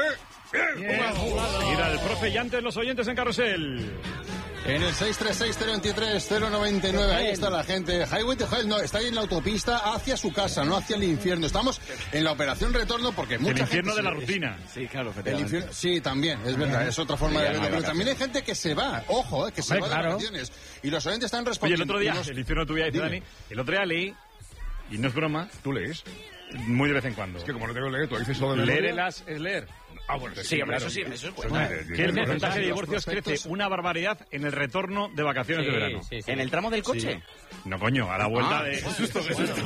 Speaker 2: Mira el profe y antes los oyentes en Carrusel.
Speaker 4: En el 636-093-099, ahí está la gente. Highway to Hell, no, está ahí en la autopista hacia su casa, no hacia el infierno. Estamos en la operación retorno porque mucha
Speaker 2: el infierno
Speaker 4: gente
Speaker 2: de la rutina.
Speaker 18: Sí, claro,
Speaker 4: sí, también, es verdad, es otra forma de verlo. Pero también hay gente que se va, ojo, que se va de vacaciones. Y los oyentes están respondiendo.
Speaker 2: Oye, el otro día, el infierno tuyo, Dani, el otro día leí y no es broma.
Speaker 5: ¿Tú lees?
Speaker 2: Muy de vez en cuando.
Speaker 5: Es que como no tengo que leer, tú dices todo de
Speaker 2: leer es leer.
Speaker 5: Bueno,
Speaker 2: sí, hombre,
Speaker 5: claro.
Speaker 2: eso sí, eso es
Speaker 5: bueno.
Speaker 2: Que el porcentaje de divorcios crece una barbaridad en el retorno de vacaciones de verano.
Speaker 18: ¿En el tramo del coche?
Speaker 2: Sí. No, coño, a la vuelta de...
Speaker 4: Qué susto.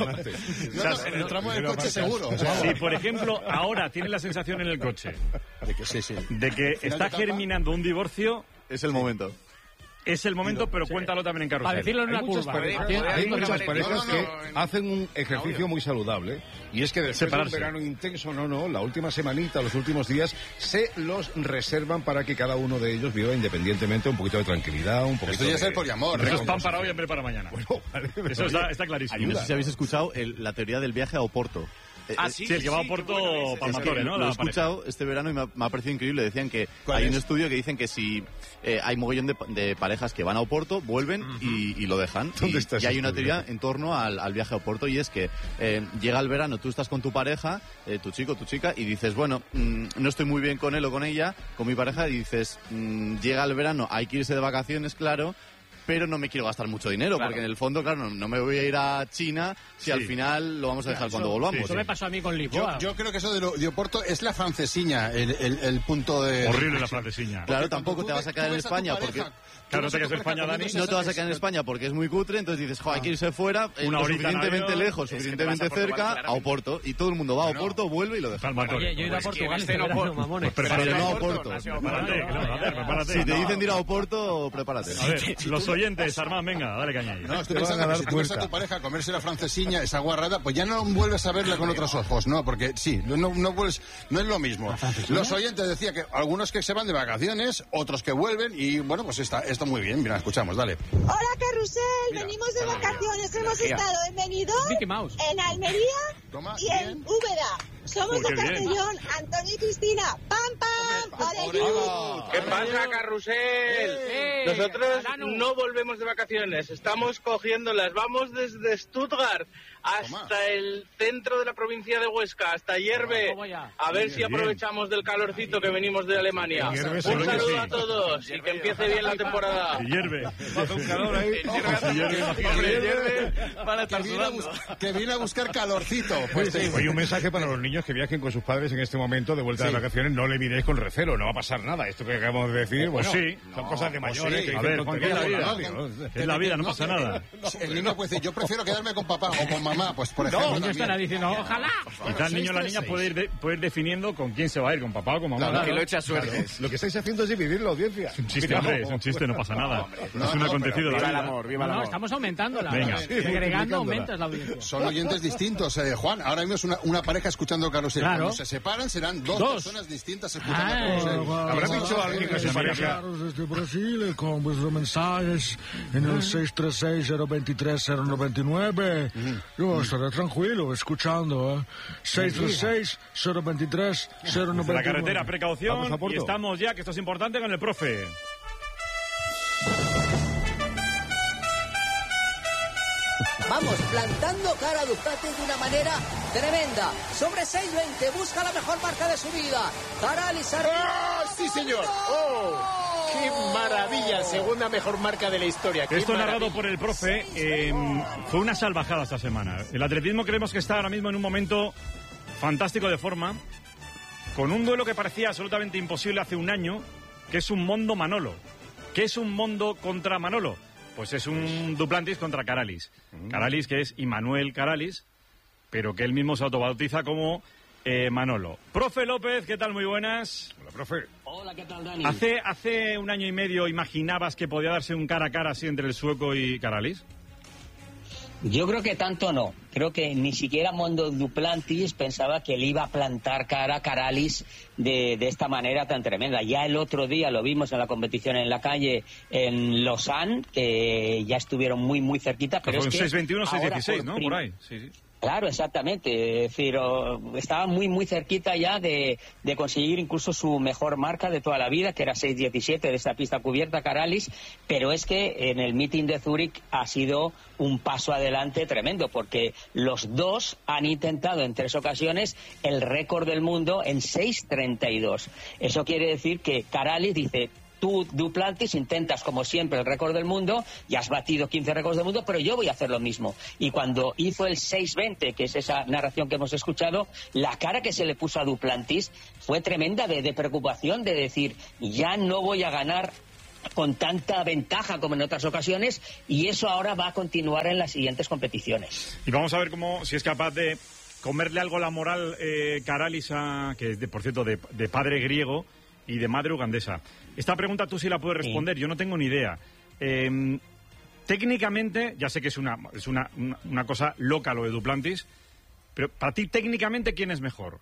Speaker 4: En el tramo del coche seguro.
Speaker 2: Si, por ejemplo, ahora tienes la sensación en el coche de que está germinando un divorcio...
Speaker 20: Es el momento.
Speaker 2: Es el momento, pero cuéntalo también en carrusel.
Speaker 3: Para decirlo en una curva.
Speaker 5: Hay muchas parejas que hacen un ejercicio muy saludable, y es que después de un verano intenso, la última semanita, los últimos días, se los reservan para que cada uno de ellos viva independientemente un poquito de tranquilidad, un poquito
Speaker 4: Esto ya es el poliamor.
Speaker 2: Eso es pan para hoy y hambre para mañana.
Speaker 5: Bueno, vale,
Speaker 2: eso está clarísimo.
Speaker 20: No sé si habéis escuchado la teoría del viaje a Oporto.
Speaker 2: Sí, el que va a Oporto Palmatore, ¿no?
Speaker 20: Lo he escuchado este verano y me ha parecido increíble. Decían que hay un estudio que dicen que si hay mogollón de parejas que van a Oporto, vuelven y lo dejan. Y hay una teoría en torno al viaje a Oporto, y es que llega el verano, tú estás con tu pareja, tu chico, tu chica, y dices, bueno, no estoy muy bien con él o con ella, con mi pareja, y dices, llega el verano, hay que irse de vacaciones, claro, pero no me quiero gastar mucho dinero, porque en el fondo, claro, no me voy a ir a China si al final lo vamos a dejar cuando volvamos.
Speaker 3: Eso me pasó a mí con Lisboa.
Speaker 4: Yo creo que eso de Oporto es la francesiña, el punto de...
Speaker 2: Horrible la francesiña.
Speaker 20: Claro, tampoco te vas a quedar en España porque...
Speaker 2: Claro, no te quedas en España, Dani.
Speaker 20: No te vas a quedar en España porque es muy cutre, entonces dices, hay que irse fuera, suficientemente lejos, suficientemente cerca, a Oporto. Y todo el mundo va a Oporto, vuelve y lo deja.
Speaker 3: Oye, yo he ido a Portugal, mamones.
Speaker 20: Pero no a Oporto.
Speaker 2: Prepárate.
Speaker 20: Si te dicen de ir a Oporto, prepárate.
Speaker 2: A ver, los oyentes, Armand, venga, dale caña ahí.
Speaker 4: No, estoy pensando que si tú ves a tu pareja comerse la francesiña, esa guarrada, pues ya no vuelves a verla con otros ojos, ¿no? Porque sí, no es lo mismo. Los oyentes decían que algunos que se van de vacaciones, otros que vuelven, y bueno, pues está muy bien. Mira, escuchamos, dale.
Speaker 21: Hola, Carrusel, venimos de vacaciones, hemos estado en Benidorm, en Almería y en Úbeda. Somos de Castellón, Antonio y Cristina. ¡Pam, pam!
Speaker 22: ¿Qué pasa, Carrusel? Nosotros no volvemos de vacaciones, estamos cogiéndolas. Vamos desde Stuttgart hasta el centro de la provincia de Huesca, hasta Hierve. A ver si aprovechamos del calorcito que venimos de Alemania. Un saludo a todos y que empiece bien la temporada.
Speaker 2: Hierve.
Speaker 5: Hace un calor ahí.
Speaker 4: Que viene a buscar calorcito.
Speaker 5: Oye, un mensaje para los niños que viajen con sus padres en este momento de vuelta de vacaciones. No le miréis con recelo, no va a pasar nada. Esto que acabamos de decir, bueno, son cosas de mayores.
Speaker 2: A ver, Juan, es la vida, no pasa nada.
Speaker 4: El niño puede decir, yo prefiero quedarme con papá o con mamá, pues por ejemplo.
Speaker 3: No, niño estará diciendo, ojalá.
Speaker 2: Quizá el niño o la niña puede ir definiendo con quién se va a ir, con papá o con mamá.
Speaker 18: Claro, que lo eche a suerte.
Speaker 5: Lo que estáis haciendo es dividir la audiencia.
Speaker 2: Es un chiste, hombre, es un chiste, no pasa nada. Es un acontecido de la vida.
Speaker 18: Viva el amor, viva el amor.
Speaker 3: No, estamos aumentándola.
Speaker 2: Venga.
Speaker 3: Agregando aumentas la audiencia.
Speaker 4: Son oyentes distintos, Juan. Ahora mismo es una pareja escuchando Carrusel.
Speaker 3: Claro.
Speaker 4: Cuando se separan serán dos personas distintas escuchando Carrusel.
Speaker 5: ¿Habrá dicho alguien que se pareja?
Speaker 1: Desde Brasil, con vuestros mensajes en el 636-023-099. Yo estaré tranquilo escuchando, 636-023-099.
Speaker 2: La carretera, precaución, y estamos ya, que esto es importante, con el profe.
Speaker 23: Vamos, plantando cara a Ducati de una manera tremenda. Sobre 620, busca la mejor marca de su vida. Caralis
Speaker 18: ¡Oh, sí, señor! ¡Oh! ¡Qué maravilla! Segunda mejor marca de la historia.
Speaker 2: Esto narrado por el profe fue una salvajada esta semana. El atletismo creemos que está ahora mismo en un momento fantástico de forma, con un duelo que parecía absolutamente imposible hace un año, que es un Mondo Manolo. ¿Qué es un Mondo contra Manolo? Pues es un Duplantis contra Caralis. Caralis, que es Immanuel Caralis, pero que él mismo se autobautiza como Manolo. Profe López, ¿qué tal? Muy buenas.
Speaker 5: Hola, profe.
Speaker 23: Hola, ¿qué tal, Dani?
Speaker 2: ¿Hace un año y medio imaginabas que podía darse un cara a cara así entre el sueco y Caralis?
Speaker 23: Yo creo que tanto no. Creo que ni siquiera Mondo Duplantis pensaba que le iba a plantar cara a Caralis de esta manera tan tremenda. Ya el otro día lo vimos en la competición en la calle en Lausanne, que ya estuvieron muy, muy cerquita. Pero
Speaker 2: fue
Speaker 23: es
Speaker 2: un
Speaker 23: que
Speaker 2: 6-21, 6-16, ¿no? Por ahí, sí.
Speaker 23: Claro, exactamente. Es decir, estaba muy, muy cerquita ya de conseguir incluso su mejor marca de toda la vida, que era 6.17 de esta pista cubierta, Caralis, pero es que en el meeting de Zúrich ha sido un paso adelante tremendo, porque los dos han intentado en 3 ocasiones el récord del mundo en 6.32. Eso quiere decir que Caralis dice, Tú, Duplantis, intentas, como siempre, el récord del mundo, y has batido 15 récords del mundo, pero yo voy a hacer lo mismo. Y cuando hizo el 6:20, que es esa narración que hemos escuchado, la cara que se le puso a Duplantis fue tremenda de preocupación, de decir, ya no voy a ganar con tanta ventaja como en otras ocasiones, y eso ahora va a continuar en las siguientes competiciones.
Speaker 2: Y vamos a ver si es capaz de comerle algo la moral Karalis, que es, por cierto, de padre griego y de madre ugandesa. Esta pregunta tú sí la puedes responder, yo no tengo ni idea. Técnicamente, ya sé que es una cosa loca lo de Duplantis, pero para ti, técnicamente, ¿quién es mejor?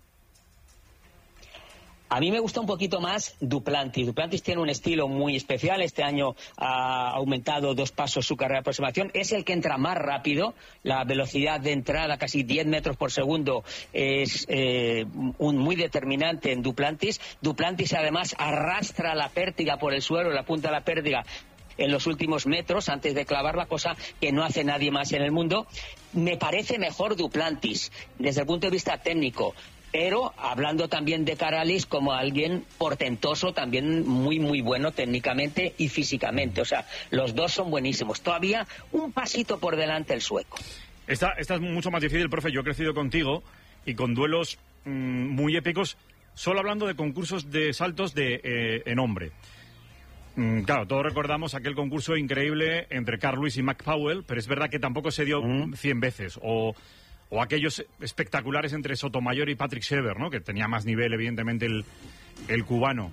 Speaker 23: A mí me gusta un poquito más Duplantis. Duplantis tiene un estilo muy especial. Este año ha aumentado 2 pasos su carrera de aproximación. Es el que entra más rápido. La velocidad de entrada, casi 10 metros por segundo, es muy determinante en Duplantis. Duplantis, además, arrastra la pértiga por el suelo, la punta de la pértiga, en los últimos metros antes de clavar, la cosa que no hace nadie más en el mundo. Me parece mejor Duplantis desde el punto de vista técnico, pero hablando también de Karalis como alguien portentoso, también muy muy bueno técnicamente y físicamente. O sea, los dos son buenísimos. Todavía un pasito por delante el sueco.
Speaker 2: Esta es mucho más difícil, profe. Yo he crecido contigo y con duelos muy épicos, solo hablando de concursos de saltos en hombre. Claro, todos recordamos aquel concurso increíble entre Carl Lewis y Mac Powell, pero es verdad que tampoco se dio 100 veces. O aquellos espectaculares entre Sotomayor y Patrick Shever, ¿no? Que tenía más nivel, evidentemente, el cubano.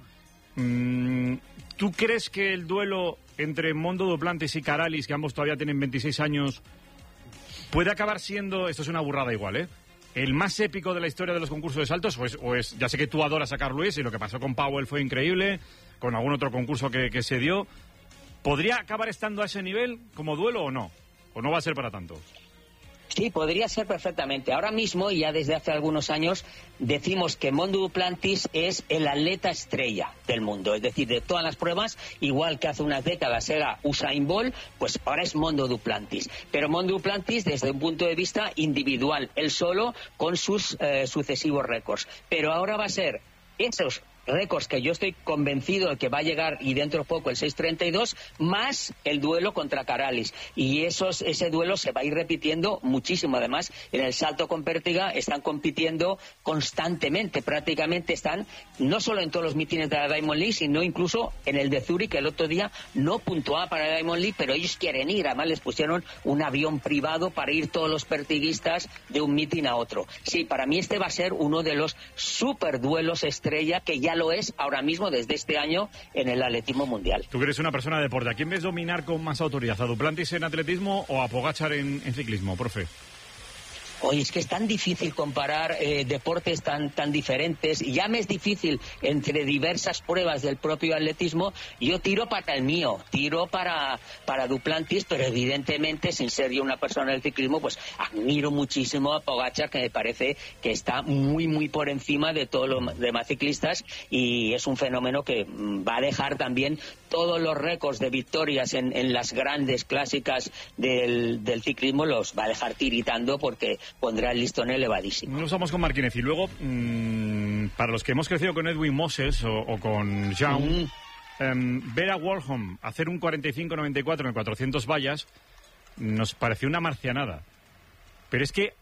Speaker 2: ¿Tú crees que el duelo entre Mondo Duplantis y Karalis, que ambos todavía tienen 26 años, puede acabar siendo, esto es una burrada igual, el más épico de la historia de los concursos de saltos? O es ya sé que tú adoras a Carl Lewis y lo que pasó con Powell fue increíble, con algún otro concurso que se dio. ¿Podría acabar estando a ese nivel como duelo o no? ¿O no va a ser para tanto?
Speaker 23: Sí, podría ser perfectamente. Ahora mismo, y ya desde hace algunos años, decimos que Mondo Duplantis es el atleta estrella del mundo. Es decir, de todas las pruebas, igual que hace unas décadas era Usain Bolt, pues ahora es Mondo Duplantis. Pero Mondo Duplantis desde un punto de vista individual, él solo, con sus sucesivos récords. Pero ahora va a ser esos récords que yo estoy convencido de que va a llegar, y dentro de poco el 6:32, más el duelo contra Karalis. Y ese duelo se va a ir repitiendo muchísimo. Además, en el salto con pértiga están compitiendo constantemente. Prácticamente están no solo en todos los mítines de la Diamond League, sino incluso en el de Zúrich, que el otro día no puntuaba para la Diamond League, pero ellos quieren ir. Además, les pusieron un avión privado para ir todos los pertiguistas de un mítin a otro. Sí, para mí este va a ser uno de los super duelos estrella, que ya lo es ahora mismo desde este año en el atletismo mundial.
Speaker 2: Tú que eres una persona de deporte, ¿a quién ves dominar con más autoridad? ¿A Duplantis en atletismo o a Pogačar en ciclismo, profe?
Speaker 23: Oye, es que es tan difícil comparar deportes tan diferentes. Ya me es difícil entre diversas pruebas del propio atletismo. Yo tiro para el mío, tiro para Duplantis, pero evidentemente, sin ser yo una persona del ciclismo, pues admiro muchísimo a Pogačar, que me parece que está muy, muy por encima de todos los demás ciclistas, y es un fenómeno que va a dejar también todos los récords de victorias en las grandes clásicas del ciclismo, los va a dejar tiritando, porque pondrá el listón elevadísimo.
Speaker 2: Nos vamos con Martínez y luego, para los que hemos crecido con Edwin Moses o con Young, ver a Warholm hacer un 45-94 en 400 vallas nos pareció una marcianada. Pero es que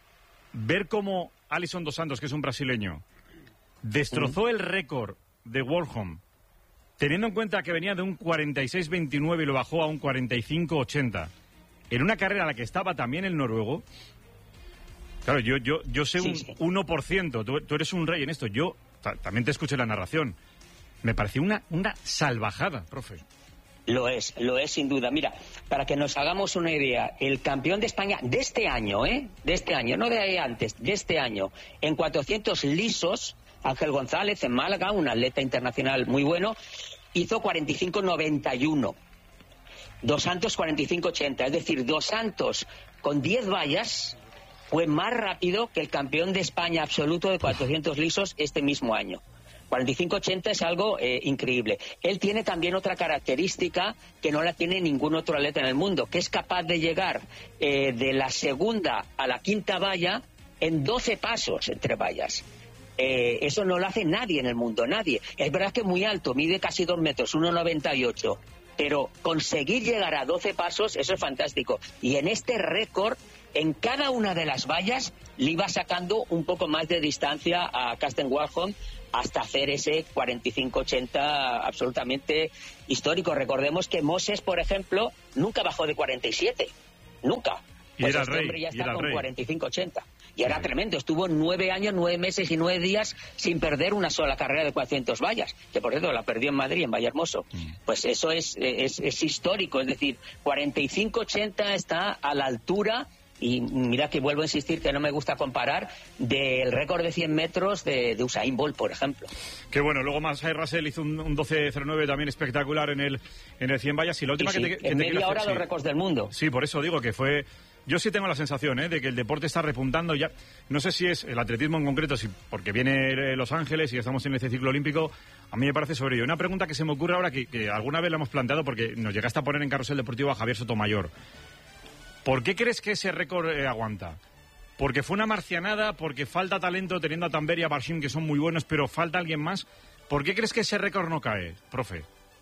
Speaker 2: ver cómo Alisson dos Santos, que es un brasileño, destrozó el récord de Warholm, teniendo en cuenta que venía de un 46-29 y lo bajó a un 45-80, en una carrera en la que estaba también el noruego. Claro, yo sé un 1%, tú eres un rey en esto. Yo también te escuché la narración. Me pareció una salvajada, profe.
Speaker 23: Lo es sin duda. Mira, para que nos hagamos una idea, el campeón de España de este año, no de antes, de este año, en 400 lisos, Ángel González, en Málaga, un atleta internacional muy bueno, hizo 45-91. Dos Santos 45-80. Es decir, Dos Santos con 10 vallas fue más rápido que el campeón de España absoluto de 400 lisos este mismo año. 45-80 es algo increíble. Él tiene también otra característica que no la tiene ningún otro atleta en el mundo, que es capaz de llegar de la segunda a la quinta valla en 12 pasos entre vallas. Eso no lo hace nadie en el mundo, nadie. Es verdad que es muy alto, mide casi 2 metros, 1,98. Pero conseguir llegar a 12 pasos, eso es fantástico. Y en este récord, en cada una de las vallas, le iba sacando un poco más de distancia a Karsten Warholm hasta hacer ese 45-80 absolutamente histórico. Recordemos que Moses, por ejemplo, nunca bajó de 47. Nunca.
Speaker 2: Y era
Speaker 23: este
Speaker 2: el rey.
Speaker 23: hombre ya está con
Speaker 2: rey.
Speaker 23: 45-80. Y era tremendo. Estuvo 9 años, 9 meses y 9 días sin perder una sola carrera de 400 vallas. Que, por cierto, la perdió en Madrid, en Vallehermoso. Pues eso es histórico. Es decir, 45-80 está a la altura... Y mira que vuelvo a insistir que no me gusta comparar del récord de 100 metros de Usain Bolt, por ejemplo.
Speaker 2: Que bueno, luego Masai Russell hizo un 12.09 también espectacular en el 100 vallas. Y la última
Speaker 23: en media hora los récords del mundo.
Speaker 2: Sí, por eso digo que fue... Yo sí tengo la sensación de que el deporte está repuntando ya. No sé si es el atletismo en concreto, porque viene Los Ángeles y estamos en este ciclo olímpico. A mí me parece sobre ello. Una pregunta que se me ocurre ahora, que alguna vez la hemos planteado porque nos llegaste a poner en Carrusel Deportivo a Javier Sotomayor. ¿Por qué crees que ese récord aguanta? ¿Porque fue una marcianada? ¿Porque falta talento teniendo a Tamberi y a Barshim, que son muy buenos, pero falta alguien más? ¿Por qué crees que ese récord no cae, profe?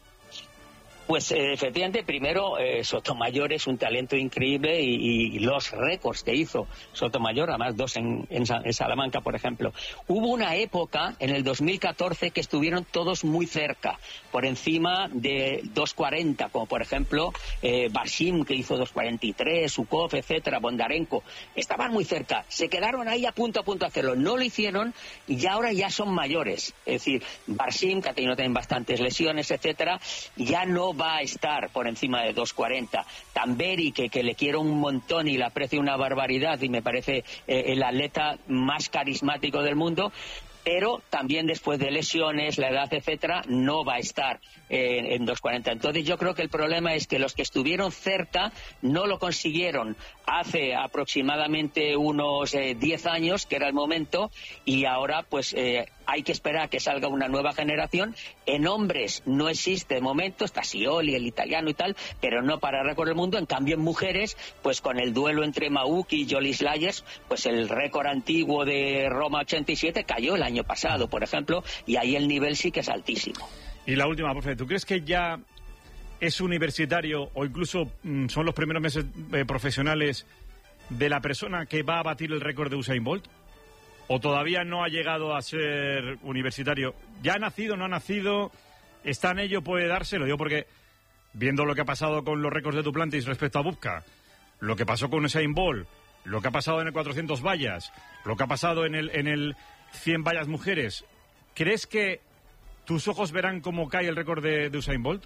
Speaker 23: Pues efectivamente, primero, Sotomayor es un talento increíble y los récords que hizo Sotomayor, además 2 en Salamanca, por ejemplo. Hubo una época, en el 2014, que estuvieron todos muy cerca, por encima de 2.40, como por ejemplo Barshim, que hizo 2.43, Sukov, etcétera, Bondarenko. Estaban muy cerca, se quedaron ahí a punto de hacerlo. No lo hicieron y ahora ya son mayores. Es decir, Barshim, que ha tenido también bastantes lesiones, etcétera, ya no va a estar por encima de 2.40. Tamberi, que le quiero un montón y le aprecio una barbaridad y me parece el atleta más carismático del mundo, pero también después de lesiones, la edad, etcétera, no va a estar en 2.40. Entonces yo creo que el problema es que los que estuvieron cerca no lo consiguieron hace aproximadamente unos 10 años, que era el momento, y ahora pues hay que esperar a que salga una nueva generación. En hombres no existe de momento, está Scioli, el italiano y tal, pero no para récord del mundo. En cambio en mujeres, pues con el duelo entre Mauki y Joli Slayers, pues el récord antiguo de Roma 87 cayó el año pasado, por ejemplo, y ahí el nivel sí que es altísimo.
Speaker 2: Y la última, profe, ¿tú crees que ya es universitario o incluso son los primeros meses profesionales de la persona que va a batir el récord de Usain Bolt? ¿O todavía no ha llegado a ser universitario? ¿Ya ha nacido, no ha nacido? ¿Está en ello? ¿Puede darse? Lo digo porque, viendo lo que ha pasado con los récords de Duplantis respecto a Bubka, lo que pasó con Usain Bolt, lo que ha pasado en el 400 vallas, lo que ha pasado en el 100 vallas mujeres, ¿crees que tus ojos verán cómo cae el récord de Usain Bolt?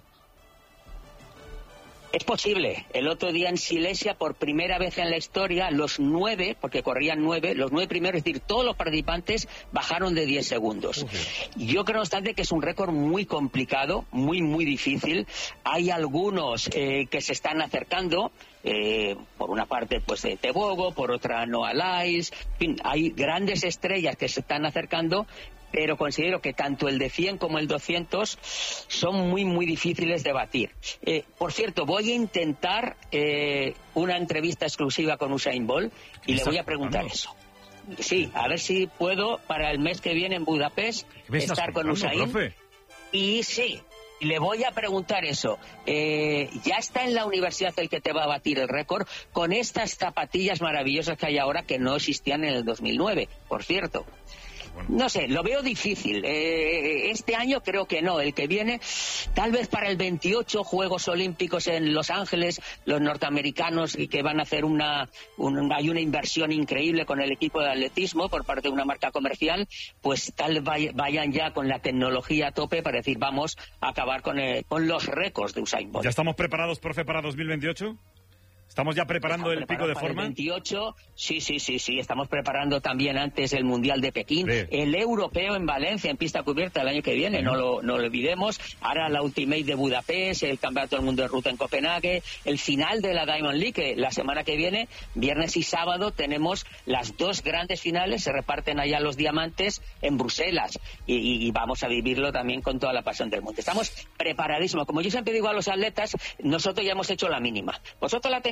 Speaker 23: Es posible. El otro día en Silesia, por primera vez en la historia, los 9, porque corrían 9, los 9 primeros, es decir, todos los participantes bajaron de 10 segundos. Yo creo, no obstante, que es un récord muy complicado, muy, muy difícil. Hay algunos que se están acercando, por una parte pues de Tebogo, por otra Noah Lyles, en fin, hay grandes estrellas que se están acercando, pero considero que tanto el de 100 como el 200 son muy, muy difíciles de batir. Por cierto, voy a intentar una entrevista exclusiva con Usain Bolt y le voy a preguntar eso. Sí, a ver si puedo para el mes que viene en Budapest estar con Usain. Profe? Y sí, le voy a preguntar eso. Ya está en la universidad el que te va a batir el récord con estas zapatillas maravillosas que hay ahora que no existían en el 2009, por cierto. No sé, lo veo difícil. Este año creo que no. El que viene, tal vez para el 28, Juegos Olímpicos en Los Ángeles, los norteamericanos, y que van a hacer hay una inversión increíble con el equipo de atletismo por parte de una marca comercial, pues tal vayan ya con la tecnología a tope para decir vamos a acabar con los récords de Usain Bolt.
Speaker 2: ¿Ya estamos preparados, profe, para 2028? ¿Estamos ya preparando el pico de forma?
Speaker 23: El 28, sí. Estamos preparando también antes el Mundial de Pekín, el Europeo en Valencia, en pista cubierta el año que viene, no lo olvidemos. Ahora la Ultimate de Budapest, el Campeonato del Mundo de Ruta en Copenhague, el final de la Diamond League, que la semana que viene, viernes y sábado, tenemos las 2 grandes finales, se reparten allá los diamantes en Bruselas y vamos a vivirlo también con toda la pasión del mundo. Estamos preparadísimos. Como yo siempre digo a los atletas, nosotros ya hemos hecho la mínima. Vosotros la tenéis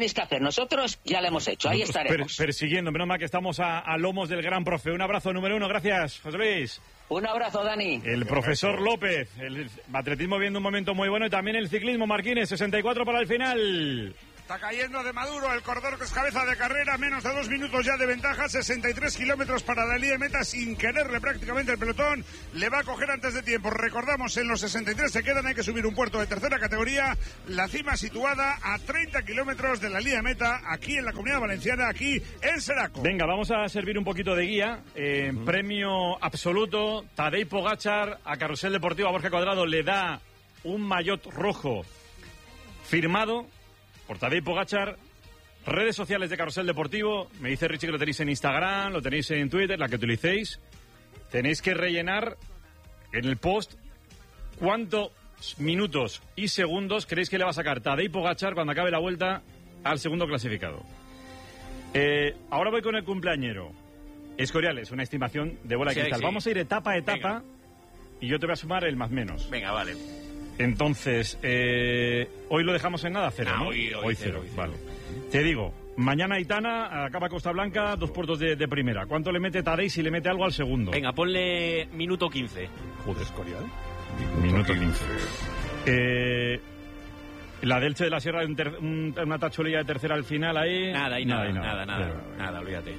Speaker 23: tenéis que hacer. Nosotros ya lo hemos hecho, ahí estaremos.
Speaker 2: Persiguiendo, menos mal que estamos a lomos del gran profe. Un abrazo número 1, gracias, José Luis.
Speaker 23: Un abrazo, Dani.
Speaker 2: El profesor López, el atletismo viendo un momento muy bueno y también el ciclismo, Marquines, 64 para el final.
Speaker 5: Está cayendo de Maduro el corredor que es cabeza de carrera, menos de 2 minutos ya de ventaja, 63 kilómetros para la línea de meta sin quererle prácticamente el pelotón, le va a coger antes de tiempo. Recordamos, en los 63 se quedan, hay que subir un puerto de tercera categoría, la cima situada a 30 kilómetros de la línea de meta, aquí en la Comunidad Valenciana, aquí en Seraco.
Speaker 2: Venga, vamos a servir un poquito de guía. Premio absoluto, Tadej Pogačar a Carrusel Deportivo, a Borja Cuadrado le da un maillot rojo firmado por Tadej Pogačar. Redes sociales de Carrusel Deportivo. Me dice Richie que lo tenéis en Instagram, lo tenéis en Twitter, la que utilicéis. Tenéis que rellenar en el post cuántos minutos y segundos creéis que le va a sacar Tadej Pogačar cuando acabe la vuelta al segundo clasificado. Ahora voy con el cumpleañero. Escorial, es una estimación de bola de cristal. Sí. Vamos a ir etapa a etapa. Venga. Y yo te voy a sumar el más menos.
Speaker 18: Venga, vale.
Speaker 2: Entonces, hoy lo dejamos en nada, 0, ¿no? Hoy cero. Vale. Te digo, mañana Aitana acaba Costa Blanca, 2 puertos de primera. ¿Cuánto le mete Tadej si le mete algo al segundo?
Speaker 18: Venga, ponle minuto 15.
Speaker 2: Joder, Escorial. Minuto 15. La del Che de la Sierra, una tacholilla de tercera al final ahí.
Speaker 18: Nada, olvídate.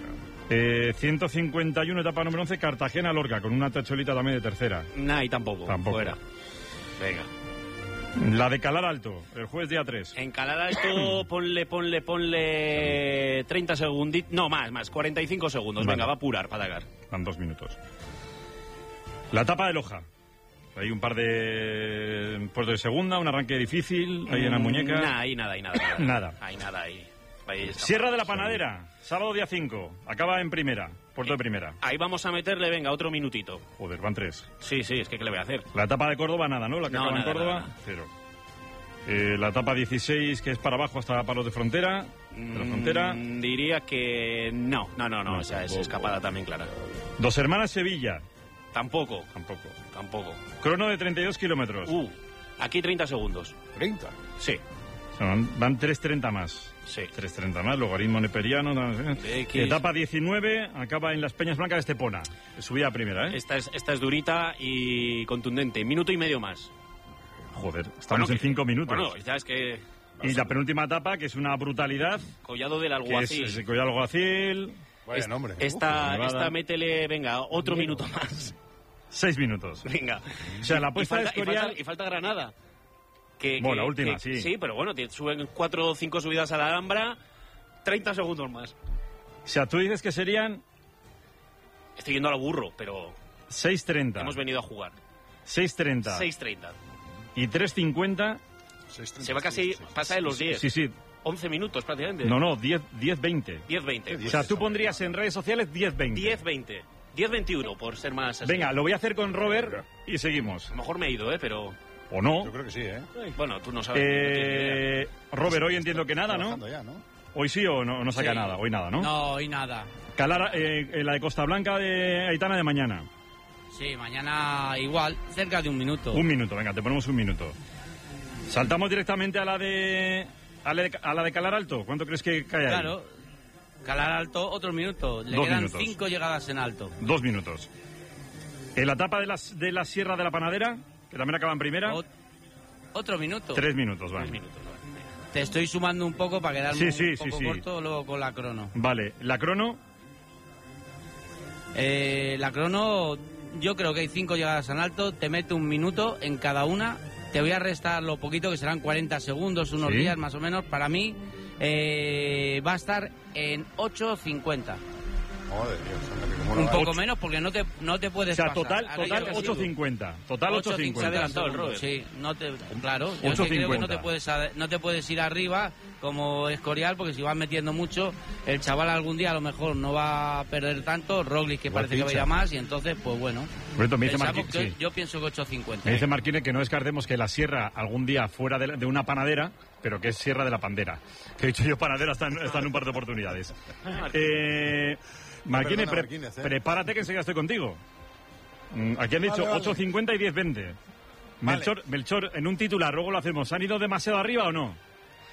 Speaker 2: 151, etapa número 11, Cartagena-Lorca, con una tacholita también de tercera.
Speaker 18: Y tampoco. Fuera. Venga.
Speaker 2: La de Calar Alto, el jueves día 3.
Speaker 18: En Calar Alto ponle 30 segunditos. No, más, 45 segundos. Vale. Venga, va a apurar para atacar.
Speaker 2: Van 2 minutos. La etapa de Loja. Hay un par de puertos de segunda, un arranque difícil, ahí en la muñeca.
Speaker 18: Nada.
Speaker 2: Nada.
Speaker 18: Hay nada ahí.
Speaker 2: Sierra de la Panadera, sábado día 5, acaba en primera, puerto de primera.
Speaker 18: Ahí vamos a meterle, venga, otro minutito.
Speaker 2: Joder, van 3.
Speaker 18: Sí, es que ¿qué le voy a hacer?
Speaker 2: La etapa de Córdoba, nada, ¿no? La que acaba en Córdoba, 0. La etapa 16, que es para abajo hasta Palos de Frontera.
Speaker 18: Diría que no, o sea, es escapada también clara.
Speaker 2: Dos Hermanas Sevilla.
Speaker 18: Tampoco.
Speaker 2: Crono de 32 kilómetros.
Speaker 18: Aquí 30 segundos.
Speaker 5: ¿30?
Speaker 18: Sí.
Speaker 2: Van 3.30 más.
Speaker 18: Sí.
Speaker 2: 3.30 más, logaritmo neperiano. Etapa 19, acaba en las Peñas Blancas de Estepona. Subida a primera, ¿eh?
Speaker 18: Esta es durita y contundente. Minuto y medio más.
Speaker 2: Joder, estamos en 5 minutos.
Speaker 18: Bueno, ya es que...
Speaker 2: Y la penúltima etapa, que es una brutalidad.
Speaker 18: Collado del Alguacil.
Speaker 2: Es el Collado del Alguacil.
Speaker 5: Vaya nombre.
Speaker 18: Esta métele, venga, otro minuto más.
Speaker 2: 6 minutos.
Speaker 18: Venga.
Speaker 2: O sea, la apuesta de Escorial...
Speaker 18: Y falta Granada.
Speaker 2: La última, sí.
Speaker 18: Sí, pero bueno, suben 4 o 5 subidas a la Alhambra, 30 segundos más.
Speaker 2: O sea, tú dices que serían...
Speaker 18: Estoy yendo al burro, pero...
Speaker 2: 6.30.
Speaker 18: Hemos venido a jugar.
Speaker 2: 6.30.
Speaker 18: 6.30.
Speaker 2: Y 3.50...
Speaker 18: Se va casi... Pasa de los 10.
Speaker 2: Sí.
Speaker 18: 11 minutos prácticamente.
Speaker 2: No, 10.20.
Speaker 18: 10.20.
Speaker 2: O sea, tú pondrías en redes sociales 10.20.
Speaker 18: 10.20. 10.21, por ser más... así.
Speaker 2: Venga, lo voy a hacer con Robert y seguimos.
Speaker 18: A lo mejor me he ido, pero...
Speaker 2: ¿O no?
Speaker 5: Yo creo que sí, ¿eh?
Speaker 18: Bueno, tú no sabes.
Speaker 2: Robert, hoy entiendo que nada, ¿no?
Speaker 5: Ya, ¿no?
Speaker 2: Hoy sí o no saca nada. Hoy nada, ¿no?
Speaker 7: No, hoy nada.
Speaker 2: La de Costa Blanca de Aitana de mañana.
Speaker 7: Sí, mañana igual, cerca de 1 minuto.
Speaker 2: 1 minuto, venga, te ponemos 1 minuto. Saltamos directamente a la de Calar Alto. ¿Cuánto crees que cae ahí?
Speaker 7: Claro, Calar Alto, otro minuto. Le quedan 5 llegadas en alto.
Speaker 2: 2 minutos. En la etapa de la Sierra de la Panadera, que también acaba en primera.
Speaker 7: Otro minuto.
Speaker 2: 3 minutos, vale.
Speaker 18: 3 minutos, vale.
Speaker 7: Te estoy sumando un poco para quedarme un poco corto luego con la crono.
Speaker 2: Vale, ¿la crono?
Speaker 7: La crono, yo creo que hay 5 llegadas en alto, te mete 1 minuto en cada una. Te voy a restar lo poquito, que serán 40 segundos, unos días más o menos. Para mí va a estar en 8.50.
Speaker 5: Joder, Dios,
Speaker 7: un poco menos porque no te puedes pasar.
Speaker 2: O sea, total 8.50. Total 8.50.
Speaker 7: Se ha adelantado el Robert. Sí, claro. Yo creo que no te puedes ir arriba como Escorial, porque si vas metiendo mucho, el chaval algún día a lo mejor no va a perder tanto. Roglic, que parece que va a ir a más, y entonces, pues bueno. Yo pienso que 8.50.
Speaker 2: Me dice Marquine que no descartemos que la Sierra algún día fuera de una panadera, pero que es Sierra de la Pandera. Que he dicho yo panadera, está en un par de oportunidades. Marquine, prepárate que enseguida estoy contigo. Aquí han dicho 8.50 y 10.20. Melchor, en un titular, luego lo hacemos. ¿Han ido demasiado arriba o no?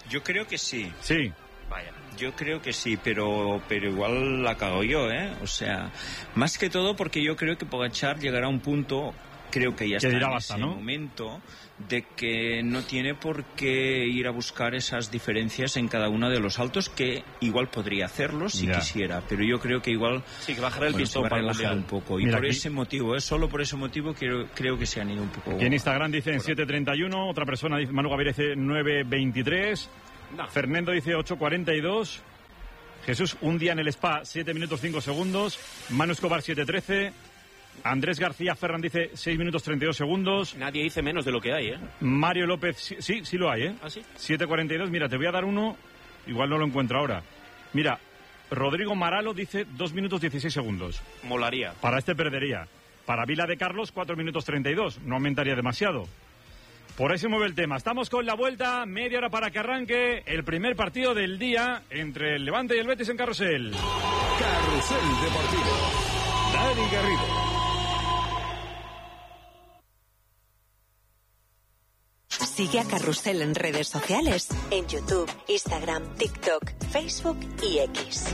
Speaker 8: Yo creo que sí.
Speaker 2: Sí.
Speaker 8: Vaya. Yo creo que sí, pero igual la cago yo, ¿eh? O sea, más que todo porque yo creo que Pogačar llegará a un punto, creo que ya está en ese momento, de que no tiene por qué ir a buscar esas diferencias en cada uno de los saltos, que igual podría hacerlo si quisiera, pero yo creo que igual
Speaker 2: sí, que bajará el pistón para
Speaker 8: relajar un poco. Y
Speaker 2: mira,
Speaker 8: por ese motivo, solo por ese motivo creo que se han ido un poco.
Speaker 2: Y en Instagram dice en 7:31, otra persona dice, Manu Gaviria dice 9:23, Fernando dice 8:42, Jesús, un día en el spa 7 minutos 5 segundos, Manu Escobar 7:13. Andrés García Ferran dice 6 minutos 32 segundos.
Speaker 10: Nadie dice menos de lo que hay, ¿eh?
Speaker 2: Mario López, sí lo hay, ¿eh?
Speaker 10: ¿Ah, sí?
Speaker 2: 7:42, mira, te voy a dar uno, igual no lo encuentro ahora. Mira, Rodrigo Maralo dice 2 minutos 16 segundos.
Speaker 10: Molaría.
Speaker 2: Para este perdería. Para Vila de Carlos, 4 minutos 32, no aumentaría demasiado. Por ahí se mueve el tema. Estamos con la vuelta, media hora para que arranque el primer partido del día entre el Levante y el Betis en Carrusel.
Speaker 6: Carrusel Deportivo. Dani Garrido.
Speaker 12: Sigue a Carrusel en redes sociales, en YouTube, Instagram, TikTok, Facebook y X.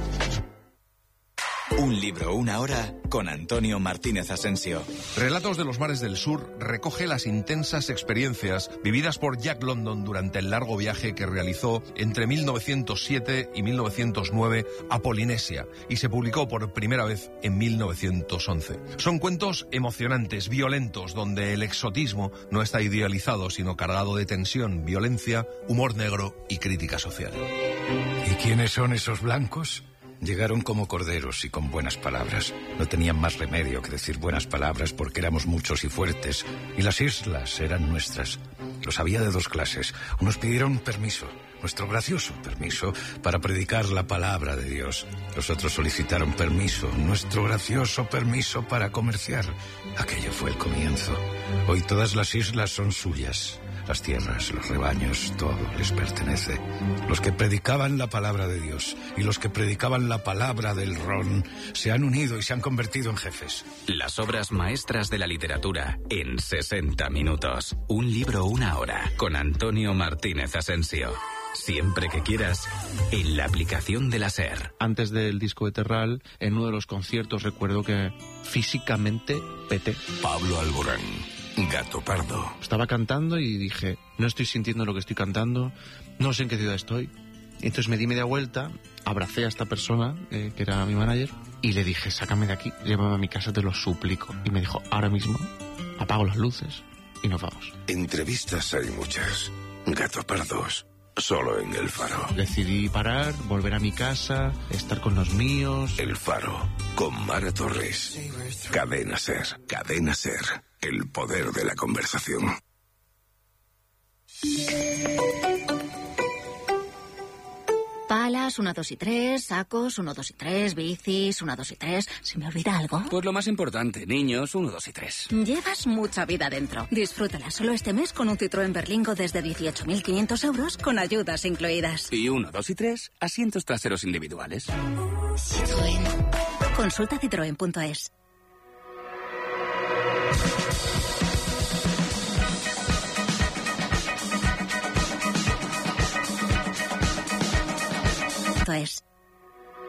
Speaker 24: Un libro, una hora, con Antonio Martínez Asensio.
Speaker 25: Relatos de los mares del sur recoge las intensas experiencias vividas por Jack London durante el largo viaje que realizó entre 1907 y 1909 a Polinesia y se publicó por primera vez en 1911. Son cuentos emocionantes, violentos, donde el exotismo no está idealizado, sino cargado de tensión, violencia, humor negro y crítica social.
Speaker 26: ¿Y quiénes son esos blancos? Llegaron como corderos y con buenas palabras. No tenían más remedio que decir buenas palabras porque éramos muchos y fuertes. Y las islas eran nuestras. Los había de dos clases. Unos pidieron permiso, nuestro gracioso permiso, para predicar la palabra de Dios. Los otros solicitaron permiso, nuestro gracioso permiso para comerciar. Aquello fue el comienzo. Hoy todas las islas son suyas. Las tierras, los rebaños, todo les pertenece. Los que predicaban la palabra de Dios y los que predicaban la palabra del ron se han unido y se han convertido en jefes.
Speaker 27: Las obras maestras de la literatura en 60 minutos. Un libro, una hora, con Antonio Martínez Asensio. Siempre que quieras, en la aplicación de la SER.
Speaker 28: Antes del disco de Terral, en uno de los conciertos recuerdo que físicamente peté.
Speaker 6: Pablo Alborán. Gato Pardo.
Speaker 28: Estaba cantando y dije, no estoy sintiendo lo que estoy cantando, no sé en qué ciudad estoy. Entonces me di media vuelta, abracé a esta persona, que era mi manager, y le dije, sácame de aquí, llévame a mi casa, te lo suplico. Y me dijo, ahora mismo, apago las luces y nos vamos.
Speaker 6: Entrevistas hay muchas. Gato Pardos, solo en El Faro.
Speaker 28: Decidí parar, volver a mi casa, estar con los míos.
Speaker 6: El Faro, con Mara Torres. Cadena SER. Cadena SER. El poder de la conversación.
Speaker 11: Palas, 1, 2 y 3, sacos, 1, 2 y 3, bicis, 1, 2 y 3. ¿Se me olvida algo?
Speaker 9: Pues lo más importante, niños, 1, 2 y 3.
Speaker 11: Llevas mucha vida dentro. Disfrútala solo este mes con un Citroën Berlingo desde 18.500 euros con ayudas incluidas.
Speaker 9: Y 1, 2 y 3, asientos traseros individuales.
Speaker 11: Citroën. Consulta citroen.es. Es.